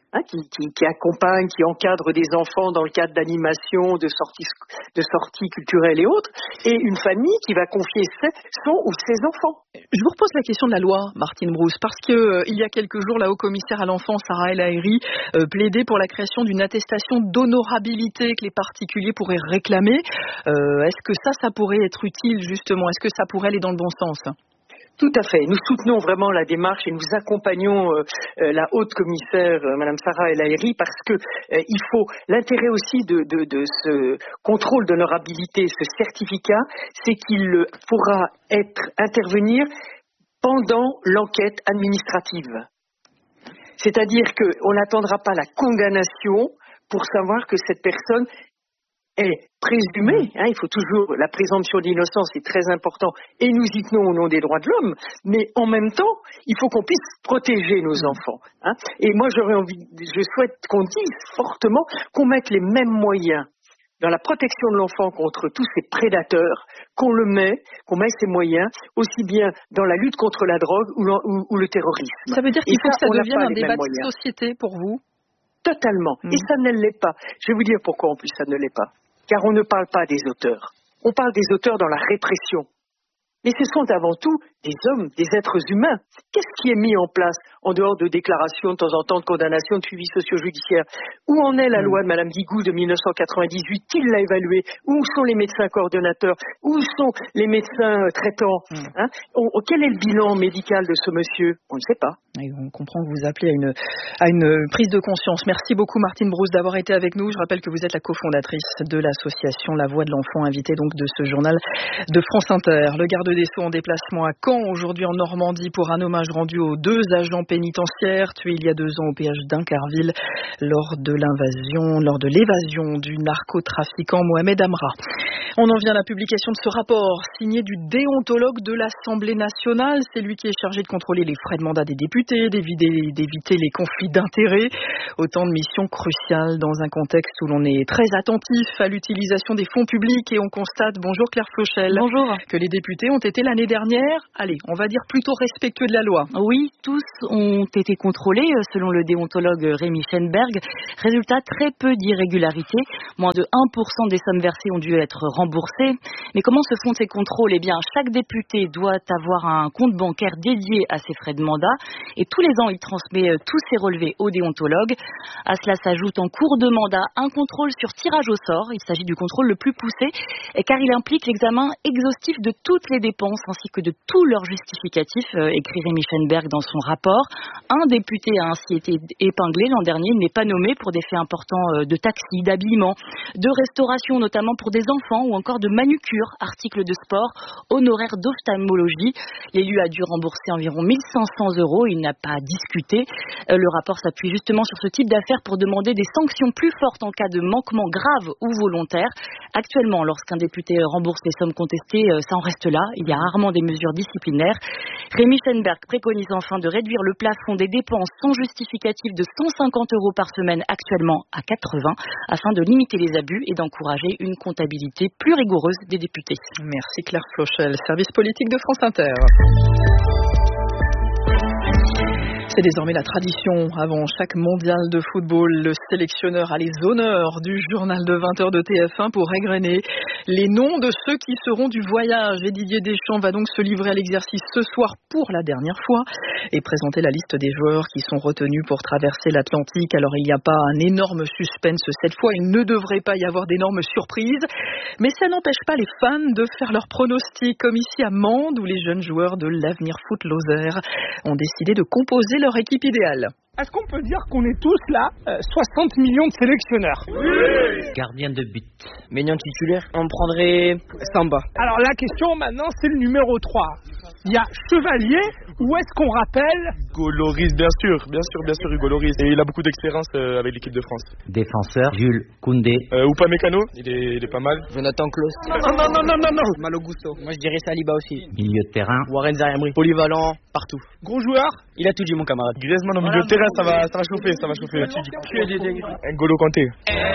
qui accompagne, qui encadre des enfants dans le cadre d'animation, de sorties culturelles et autres, et une famille qui va confier son ou ses enfants. Je vous repose la question de la loi, Martine Brousse, parce que il y a quelques jours, la haut-commissaire à l'enfance, Sarah El Haïry, plaidait pour la création d'une attestation d'honorabilité que les particuliers pourraient réclamer. Est-ce que ça pourrait être utile, justement? Est-ce que ça pourrait aller dans le bon sens? Tout à fait. Nous soutenons vraiment la démarche et nous accompagnons la haute commissaire, Madame Sarah El Haïry, parce que il faut l'intérêt aussi de ce contrôle d'honorabilité, ce certificat, c'est qu'il pourra intervenir pendant l'enquête administrative. C'est-à-dire qu'on n'attendra pas la condamnation pour savoir que cette personne est présumée, il faut toujours, la présomption d'innocence est très important, et nous y tenons au nom des droits de l'homme, mais en même temps, il faut qu'on puisse protéger nos enfants. Et moi, je souhaite qu'on dise fortement qu'on mette les mêmes moyens dans la protection de l'enfant contre tous ces prédateurs, qu'on met ces moyens aussi bien dans la lutte contre la drogue ou le terrorisme. Ça veut dire qu'il faut que ça devienne un débat de société pour vous? Totalement. Et ça ne l'est pas. Je vais vous dire pourquoi en plus ça ne l'est pas. Car on ne parle pas des auteurs. On parle des auteurs dans la répression. Mais ce sont avant tout des hommes, des êtres humains. Qu'est-ce qui est mis en place en dehors de déclarations de temps en temps, de condamnations, de suivi socio-judiciaire? Où en est la loi de Madame Guigou de 1998? Qui l'a évaluée? Où sont les médecins coordonnateurs? Où sont les médecins traitants? Quel est le bilan médical de ce monsieur? On ne sait pas. Et on comprend que vous appelez à une prise de conscience. Merci beaucoup Martine Brousse d'avoir été avec nous. Je rappelle que vous êtes la cofondatrice de l'association La Voix de l'Enfant, invitée donc de ce journal de France Inter. Le garde des Sceaux en déplacement à Caen aujourd'hui en Normandie pour un hommage rendu aux 2 agents pénitentiaires tués il y a 2 ans au péage d'Incarville lors de l'évasion du narcotrafiquant Mohamed Amra. On en vient à la publication de ce rapport signé du déontologue de l'Assemblée nationale. C'est lui qui est chargé de contrôler les frais de mandat des députés, d'éviter les conflits d'intérêts. Autant de missions cruciales dans un contexte où l'on est très attentif à l'utilisation des fonds publics et on constate, bonjour Claire Flochel, bonjour, que les députés ont été l'année dernière, on va dire plutôt respectueux de la loi. Oui, tous ont été contrôlés selon le déontologue Rémi Schenberg. Résultat, très peu d'irrégularités. Moins de 1% des sommes versées ont dû être remboursées. Mais comment se font ces contrôles? Eh bien, chaque député doit avoir un compte bancaire dédié à ses frais de mandat et tous les ans, il transmet tous ses relevés au déontologue. À cela s'ajoute en cours de mandat un contrôle sur tirage au sort. Il s'agit du contrôle le plus poussé car il implique l'examen exhaustif de toutes les dépenses ainsi que de tous leurs justificatifs, écrit Rémi Schenberg dans son rapport. Un député a ainsi été épinglé l'an dernier. Il n'est pas nommé pour des faits importants de taxi, d'habillement, de restauration notamment pour des enfants ou encore de manucure, articles de sport, honoraires d'ophtalmologie. L'élu a dû rembourser environ 1 500 €. Il n'a pas discuté. Le rapport s'appuie justement sur ce type d'affaires pour demander des sanctions plus fortes en cas de manquement grave ou volontaire. Actuellement, lorsqu'un député rembourse les sommes contestées, ça en reste là. Il y a rarement des mesures disciplinaires. Rémi Schenberg préconise enfin de réduire le plafond des dépenses sans justificatif de 150 € par semaine actuellement à 80 afin de limiter les abus et d'encourager une comptabilité plus rigoureuse des députés. Merci Claire Flochel, service politique de France Inter. C'est désormais la tradition. Avant chaque mondial de football, le sélectionneur a les honneurs du journal de 20h de TF1 pour égrener les noms de ceux qui seront du voyage. Et Didier Deschamps va donc se livrer à l'exercice ce soir pour la dernière fois et présenter la liste des joueurs qui sont retenus pour traverser l'Atlantique. Alors il n'y a pas un énorme suspense cette fois, il ne devrait pas y avoir d'énormes surprises, mais ça n'empêche pas les fans de faire leurs pronostics, comme ici à Mende où les jeunes joueurs de l'Avenir Foot Lozère ont décidé de composer leur équipe idéale. Est-ce qu'on peut dire qu'on est tous là 60 millions de sélectionneurs? Oui. Gardien de but. Maignan titulaire? On prendrait Samba. Alors la question maintenant, c'est le numéro 3. Il y a Chevalier, ou est-ce qu'on rappelle Hugo Lloris, bien sûr Hugo Lloris. Et il a beaucoup d'expérience avec l'équipe de France. Défenseur, Jules Koundé. Upamecano, il est pas mal. Jonathan Klaus. Non. Malo Gusto. Moi je dirais Saliba aussi. Milieu de terrain. Warren Zaïre-Emery. Polyvalent, partout. Gros joueur. Il a tout dit mon camarade. Griezmann au milieu de terrain, ça va chauffer. N'Golo Kanté.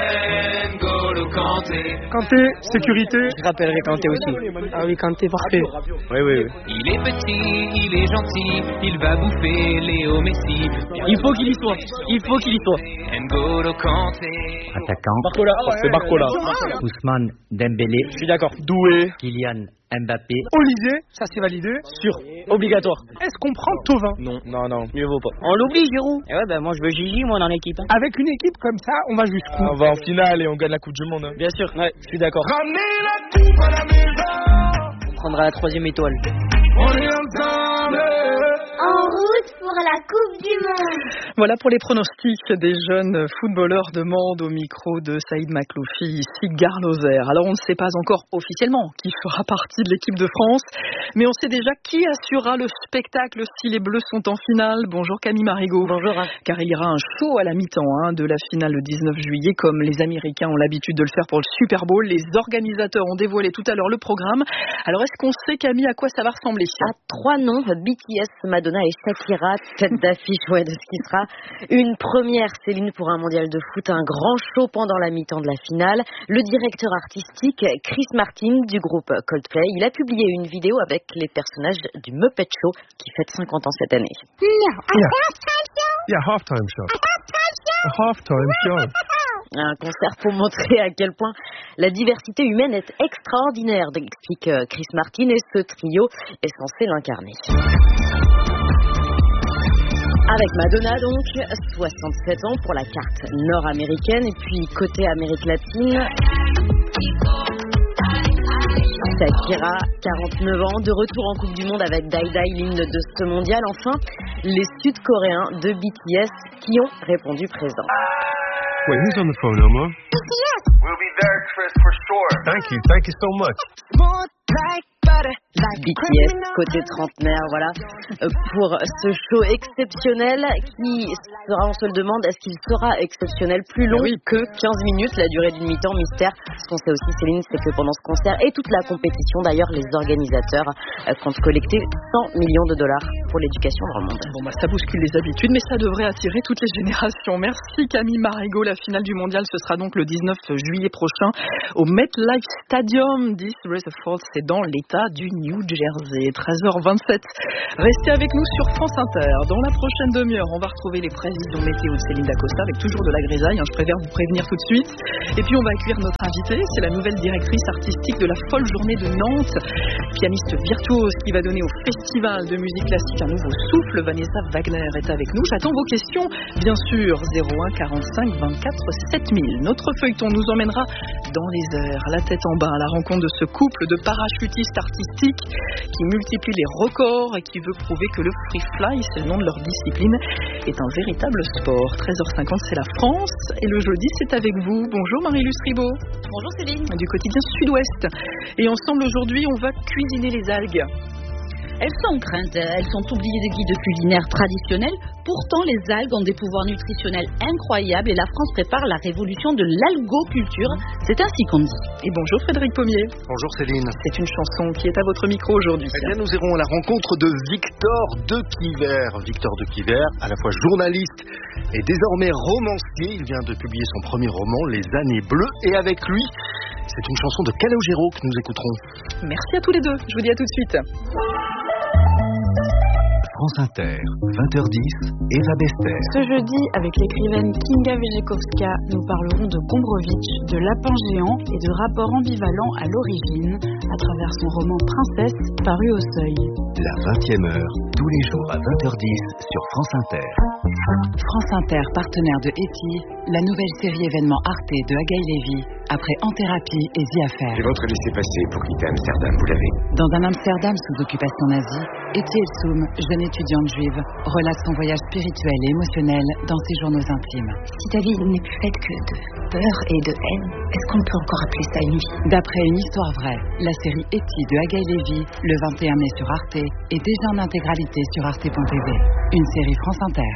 Kanté, sécurité. Je rappellerai Kanté aussi. Ah oui, Kanté, parfait. Oui. Il est petit, il est gentil, il va bouffer Léo Messi. Il faut qu'il y soit. N'Golo Kanté. Attaquant. Barcola. C'est Barcola. Ousmane Dembélé. Je suis d'accord. Doué. Kylian Mbappé. Olivier, ça c'est validé. Sûr. Obligatoire. Est-ce qu'on prend Thauvin? Non. Mieux vaut pas. On l'oublie, Giroud. Moi je veux Gigi, moi dans l'équipe. Avec une équipe comme ça, on va jusqu'où? On va en finale et on gagne la Coupe du Monde. Hein. Bien sûr, ouais, je suis d'accord. Ramenez la coupe à la maison. On prendra la 3e étoile. On est ensemble. En route pour la Coupe du Monde. Voilà pour les pronostics des jeunes footballeurs de Mende au micro de Saïd Makloufi, ici Gare Lozère. Alors on ne sait pas encore officiellement qui fera partie de l'équipe de France, mais on sait déjà qui assurera le spectacle si les Bleus sont en finale. Bonjour Camille Marigot. Bonjour. Car il y aura un show à la mi-temps de la finale le 19 juillet, comme les Américains ont l'habitude de le faire pour le Super Bowl. Les organisateurs ont dévoilé tout à l'heure le programme. Alors est-ce qu'on sait, Camille, à quoi ça va ressembler? À 3 noms, BTS, Madonna et Shakira, tête d'affiche de ce qui sera une première Céline pour un mondial de foot, un grand show pendant la mi-temps de la finale. Le directeur artistique Chris Martin du groupe Coldplay, il a publié une vidéo avec les personnages du Muppet Show qui fête 50 ans cette année. No, a halftime show? Yeah, halftime show. A halftime show? A halftime show. Un concert pour montrer à quel point la diversité humaine est extraordinaire, explique Chris Martin, et ce trio est censé l'incarner. Avec Madonna donc, 67 ans pour la carte nord-américaine, et puis côté Amérique latine, Shakira, 49 ans, de retour en Coupe du Monde avec Dai Dai, l'hymne de ce mondial. Enfin, les Sud-Coréens de BTS qui ont répondu présent. Wait, who's on the phone, Omar? BTS! We'll be there, Chris, for sure. Thank you so much. BTS, côté trentenaire, voilà, pour ce show exceptionnel qui sera, on se le demande, est-ce qu'il sera exceptionnel plus long que 15 minutes, la durée d'une mi-temps, mystère. Ce qu'on sait aussi, Céline, c'est que pendant ce concert et toute la compétition, d'ailleurs, les organisateurs comptent collecter 100 millions de dollars pour l'éducation dans le monde. Bon, bah, ça bouscule les habitudes, mais ça devrait attirer toutes les générations. Merci Camille Marigot. La finale du mondial, ce sera donc le 19 juillet prochain au MetLife Stadium. 10 Rutherford, c'est dans l'État du New Jersey. 13h27. Restez avec nous sur France Inter. Dans la prochaine demi-heure, on va retrouver les prévisions météo de Céline Dacosta avec toujours de la grisaille. Je préfère vous prévenir tout de suite. Et puis on va accueillir notre invitée. C'est la nouvelle directrice artistique de la Folle Journée de Nantes. Pianiste virtuose qui va donner au Festival de musique classique un nouveau souffle. Vanessa Wagner est avec nous. J'attends vos questions, bien sûr. 01 45 24 7000. Notre feuilleton nous emmènera dans les airs, la tête en bas, à la rencontre de ce couple de parachutistes artistiques qui multiplie les records et qui veut prouver que le free fly, c'est le nom de leur discipline, est un véritable sport. 13h50, c'est la France et le jeudi, c'est avec vous. Bonjour Marie-Luce Ribaud. Bonjour Céline. Du quotidien Sud-Ouest. Et ensemble aujourd'hui, on va cuisiner les algues. Elles sont craintes, elles sont oubliées des guides culinaires traditionnels. Pourtant, les algues ont des pouvoirs nutritionnels incroyables et la France prépare la révolution de l'algoculture. C'est ainsi qu'on dit. Et bonjour Frédéric Pommier. Bonjour Céline. C'est une chanson qui est à votre micro aujourd'hui. Eh bien, nous irons à la rencontre de Victor de Quiver. Victor de Quiver, à la fois journaliste et désormais romancier. Il vient de publier son premier roman, Les Années Bleues. Et avec lui, c'est une chanson de Calogero que nous écouterons. Merci à tous les deux. Je vous dis à tout de suite. France Inter, 20h10, Eva Bester. Ce jeudi, avec l'écrivaine Kinga Wierzchowska, nous parlerons de Gombrowicz, de lapins géants et de rapports ambivalents à l'origine, à travers son roman Princesse, paru au Seuil. La 20e heure, tous les jours à 20h10 sur France Inter. France Inter, partenaire de Eti, la nouvelle série événement Arte de Agaï Lévy, après En Thérapie et The Affair. Et votre laissez-passer pour quitter Amsterdam, vous l'avez? Dans un Amsterdam sous occupation nazie, Eti Elsoum, jeune étudiante juive, relate son voyage spirituel et émotionnel dans ses journaux intimes. Si ta vie n'est plus faite que de peur et de haine, est-ce qu'on peut encore appeler ça une vie? D'après une histoire vraie, la série Eti de Agaï Lévy, le 21 mai sur Arte, est déjà en intégralité sur arte.tv. Une série France Inter.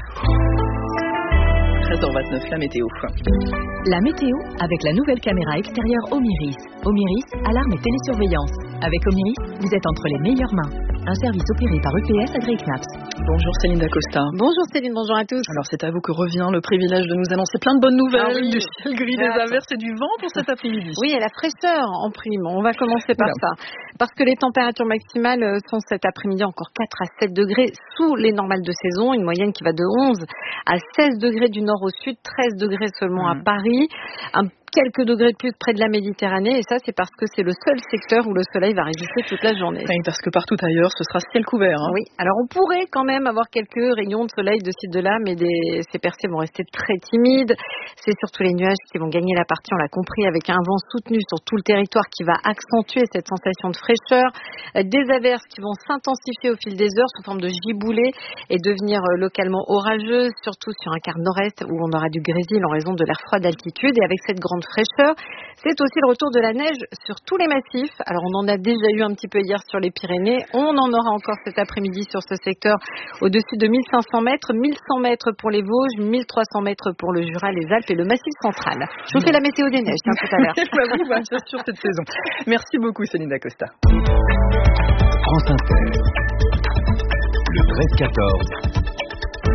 13h29, la météo. La météo avec la nouvelle caméra extérieure Omiris. Omiris, alarme et télésurveillance. Avec Omiris, vous êtes entre les meilleures mains. Un service opéré par EPS AgriKnaps. Bonjour Céline Dacosta. Bonjour Céline, bonjour à tous. Alors c'est à vous que revient le privilège de nous annoncer plein de bonnes nouvelles. Du ciel gris, des averses et du vent pour cet après-midi. Oui, et la fraîcheur en prime. On va commencer par ça. Parce que les températures maximales sont cet après-midi encore 4 à 7 degrés sous les normales de saison. Une moyenne qui va de 11 à 16 degrés du nord au sud, 13 degrés seulement à Paris. Quelques degrés de plus près de la Méditerranée, et ça c'est parce que c'est le seul secteur où le soleil va résister toute la journée. Oui, parce que partout ailleurs ce sera ciel couvert. Hein. Oui, alors on pourrait quand même avoir quelques rayons de soleil de ci de là, mais ces percées vont rester très timides. C'est surtout les nuages qui vont gagner la partie, on l'a compris, avec un vent soutenu sur tout le territoire qui va accentuer cette sensation de fraîcheur. Des averses qui vont s'intensifier au fil des heures sous forme de giboulées et devenir localement orageuses, surtout sur un quart nord-est où on aura du grésil en raison de l'air froid d'altitude. Et avec cette grande fraîcheur, c'est aussi le retour de la neige sur tous les massifs. Alors on en a déjà eu un petit peu hier sur les Pyrénées, on en aura encore cet après-midi sur ce secteur au-dessus de 1500 mètres, 1100 mètres pour les Vosges, 1300 mètres pour le Jura, les Alpes et le Massif central. Je vous fais la météo des neiges tout à l'heure. Oui, bien sûr, cette saison. Merci beaucoup Céline Dacosta. France Inter, le 13-14,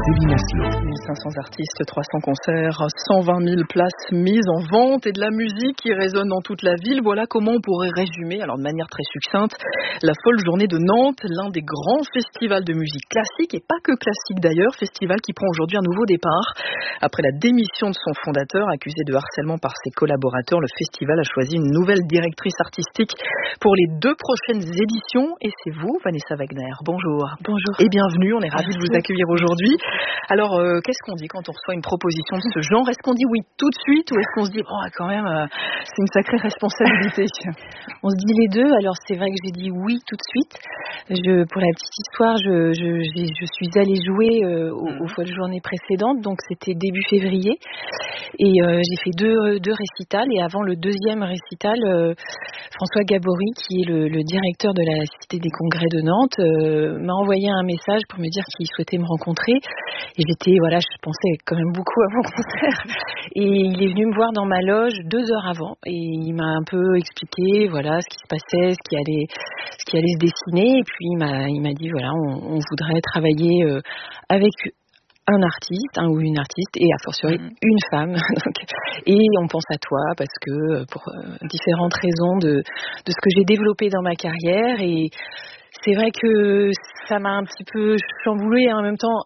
Céline Aslo. 1500 artistes, 300 concerts, 120 000 places mises en vente et de la musique qui résonne dans toute la ville. Voilà comment on pourrait résumer, alors de manière très succincte, la folle journée de Nantes, l'un des grands festivals de musique classique, et pas que classique d'ailleurs, festival qui prend aujourd'hui un nouveau départ. Après la démission de son fondateur, accusé de harcèlement par ses collaborateurs, le festival a choisi une nouvelle directrice artistique pour les 2 prochaines éditions. Et c'est vous, Vanessa Wagner. Bonjour. Bonjour. Et bienvenue, on est ravis de vous accueillir aujourd'hui. Alors, qu'est-ce qu'on dit quand on reçoit une proposition de ce genre? Est-ce qu'on dit oui tout de suite ou est-ce qu'on se dit, quand même, c'est une sacrée responsabilité? On se dit les deux. Alors, c'est vrai que j'ai dit oui tout de suite. Pour la petite histoire, je suis allée jouer aux folles journées précédentes, donc c'était début février. Et j'ai fait deux récitals. Et avant le deuxième récital, François Gabory, qui est le directeur de la Cité des Congrès de Nantes, m'a envoyé un message pour me dire qu'il souhaitait me rencontrer. Et je pensais quand même beaucoup à mon concert. Et il est venu me voir dans ma loge 2 heures avant. Et il m'a un peu expliqué, ce qui se passait, ce qui allait se dessiner. Et puis il m'a dit, on voudrait travailler avec un artiste, un ou une artiste, et a fortiori une femme. Et on pense à toi parce que pour différentes raisons de ce que j'ai développé dans ma carrière. Et c'est vrai que ça m'a un petit peu chamboulée et en même temps,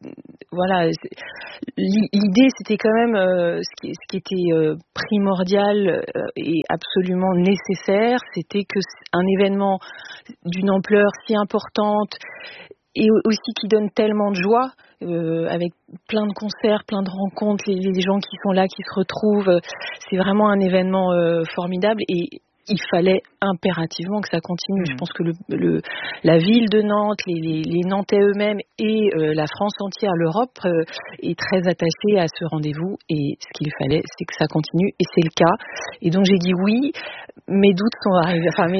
l'idée c'était quand même ce qui était primordial et absolument nécessaire, c'était que un événement d'une ampleur si importante et aussi qui donne tellement de joie, avec plein de concerts, plein de rencontres, les gens qui sont là, qui se retrouvent, c'est vraiment un événement formidable et il fallait impérativement que ça continue. Je pense que la ville de Nantes, les Nantais eux-mêmes et la France entière, l'Europe est très attachée à ce rendez-vous et ce qu'il fallait, c'est que ça continue et c'est le cas. Et donc j'ai dit oui, mes doutes sont arrivés, mes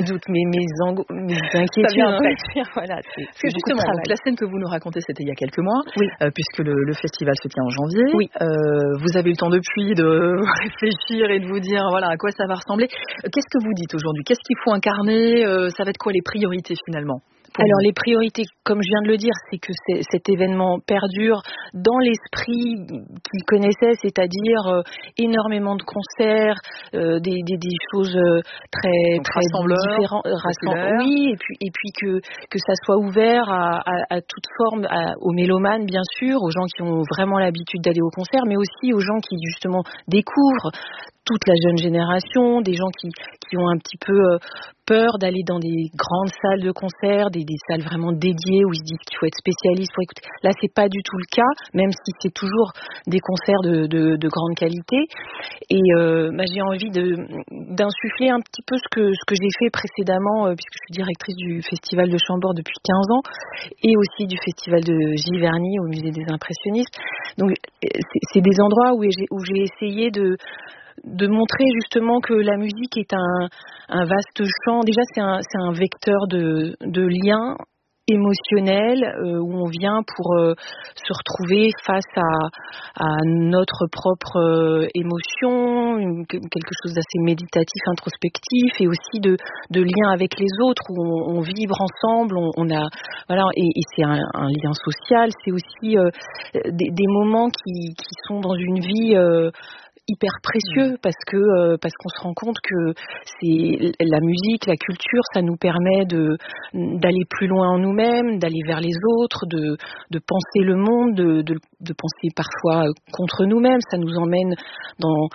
inquiétudes. Parce que justement, la scène que vous nous racontez, c'était il y a quelques mois, puisque le festival se tient en janvier. Oui. Vous avez eu le temps depuis de réfléchir et de vous dire à quoi ça va ressembler. Qu'est-ce que vous dites aujourd'hui? Qu'est-ce qu'il faut incarner? Ça va être quoi les priorités finalement? Alors les priorités, comme je viens de le dire, c'est que cet événement perdure dans l'esprit qu'ils connaissaient, c'est-à-dire énormément de concerts, des choses très différentes, oui, et puis que ça soit ouvert à toute forme, aux mélomanes bien sûr, aux gens qui ont vraiment l'habitude d'aller au concert, mais aussi aux gens qui justement découvrent toute la jeune génération, des gens qui ont un petit peu peur d'aller dans des grandes salles de concert, des salles vraiment dédiées où ils se disent qu'il faut être spécialiste pour écouter. Là, c'est pas du tout le cas, même si c'est toujours des concerts de grande qualité. Et j'ai envie d'insuffler un petit peu ce que j'ai fait précédemment, puisque je suis directrice du Festival de Chambord depuis 15 ans, et aussi du Festival de Giverny au Musée des Impressionnistes. Donc, c'est des endroits où j'ai essayé de montrer justement que la musique est un vaste champ. Déjà, c'est un vecteur de lien émotionnel où on vient pour se retrouver face à notre propre émotion, quelque chose d'assez méditatif, introspectif, et aussi de lien avec les autres où on vibre ensemble, et c'est un lien social. C'est aussi des moments qui sont dans une vie hyper précieux parce qu'on se rend compte que c'est la musique, la culture, ça nous permet d'aller plus loin en nous-mêmes, d'aller vers les autres, de penser le monde, de penser parfois contre nous-mêmes. Ça nous emmène dans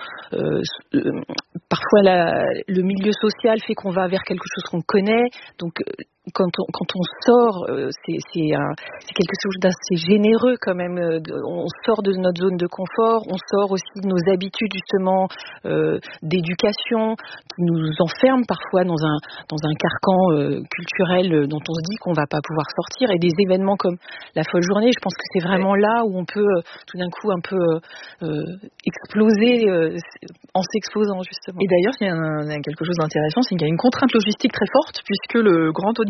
parfois le milieu social fait qu'on va vers quelque chose qu'on connaît. Donc quand on sort, c'est quelque chose d'assez généreux quand même. On sort de notre zone de confort, on sort aussi de nos habitudes justement d'éducation qui nous enferment parfois dans un carcan culturel dont on se dit qu'on va pas pouvoir sortir. Et des événements comme la folle journée, je pense que c'est vraiment là où on peut tout d'un coup un peu exploser en s'exposant justement. Et d'ailleurs, il y a quelque chose d'intéressant, c'est qu'il y a une contrainte logistique très forte puisque le grand auditoire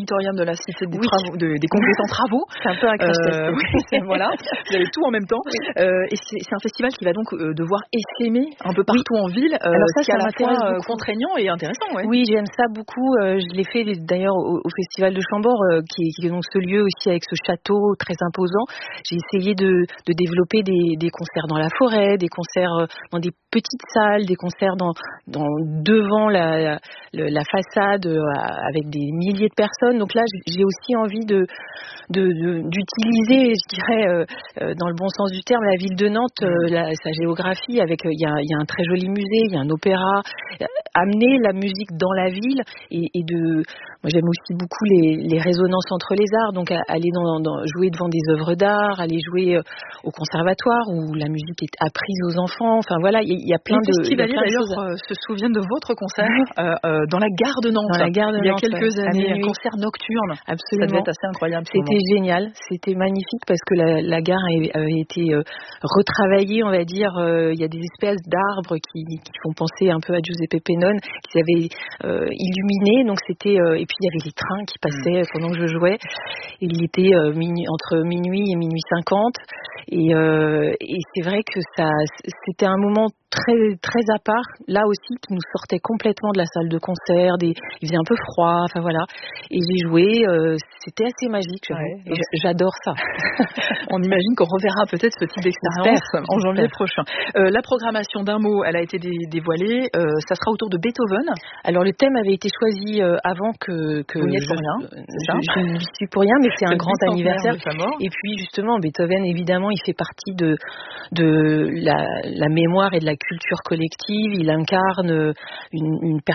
l'auditorium de la Cité des, des compétents travaux. C'est un peu un crash-test. Voilà, vous avez tout en même temps. Et c'est un festival qui va donc devoir essaimer un peu partout en ville, ce qui est à la fois contraignant et intéressant. Ouais. Oui, j'aime ça beaucoup. Je l'ai fait d'ailleurs au Festival de Chambord, qui est donc ce lieu aussi avec ce château très imposant. J'ai essayé de développer des concerts dans la forêt, des concerts dans des petites salles, des concerts devant la façade avec des milliers de personnes. Donc là, j'ai aussi envie d'utiliser, je dirais, dans le bon sens du terme, la ville de Nantes, sa géographie. Avec il y a un très joli musée, il y a un opéra. Amener la musique dans la ville moi j'aime aussi beaucoup les résonances entre les arts, donc aller jouer devant des œuvres d'art, aller jouer au conservatoire où la musique est apprise aux enfants. Enfin voilà, il y a plein de festivaliers d'ailleurs se souviennent de votre concert dans la gare de Nantes. Il y a quelques années, un concert nocturne. Absolument. Ça devait être assez incroyable. C'était génial, c'était magnifique parce que la gare avait été retravaillée, on va dire. Il y a des espèces d'arbres qui font penser un peu à Giuseppe Pennone, qui avaient illuminé. Donc c'était et puis il y avait les trains qui passaient pendant que je jouais. Il était entre minuit et minuit 50 et c'est vrai que c'était un moment très très à part, là aussi, qui nous sortait complètement de la salle de concert. Il faisait un peu froid, enfin voilà. Et j'ai joué, c'était assez magique. Et j'adore ça. On imagine qu'on reverra peut-être ce type d'expérience en janvier prochain. La programmation d'un mot, elle a été dévoilée. Ça sera autour de Beethoven. Alors le thème avait été choisi avant que vous n'y êtes pour rien. Je n'y suis pour rien, mais c'est un grand anniversaire. Et puis justement, Beethoven, évidemment, il fait partie de la mémoire et de la culture collective. Il incarne une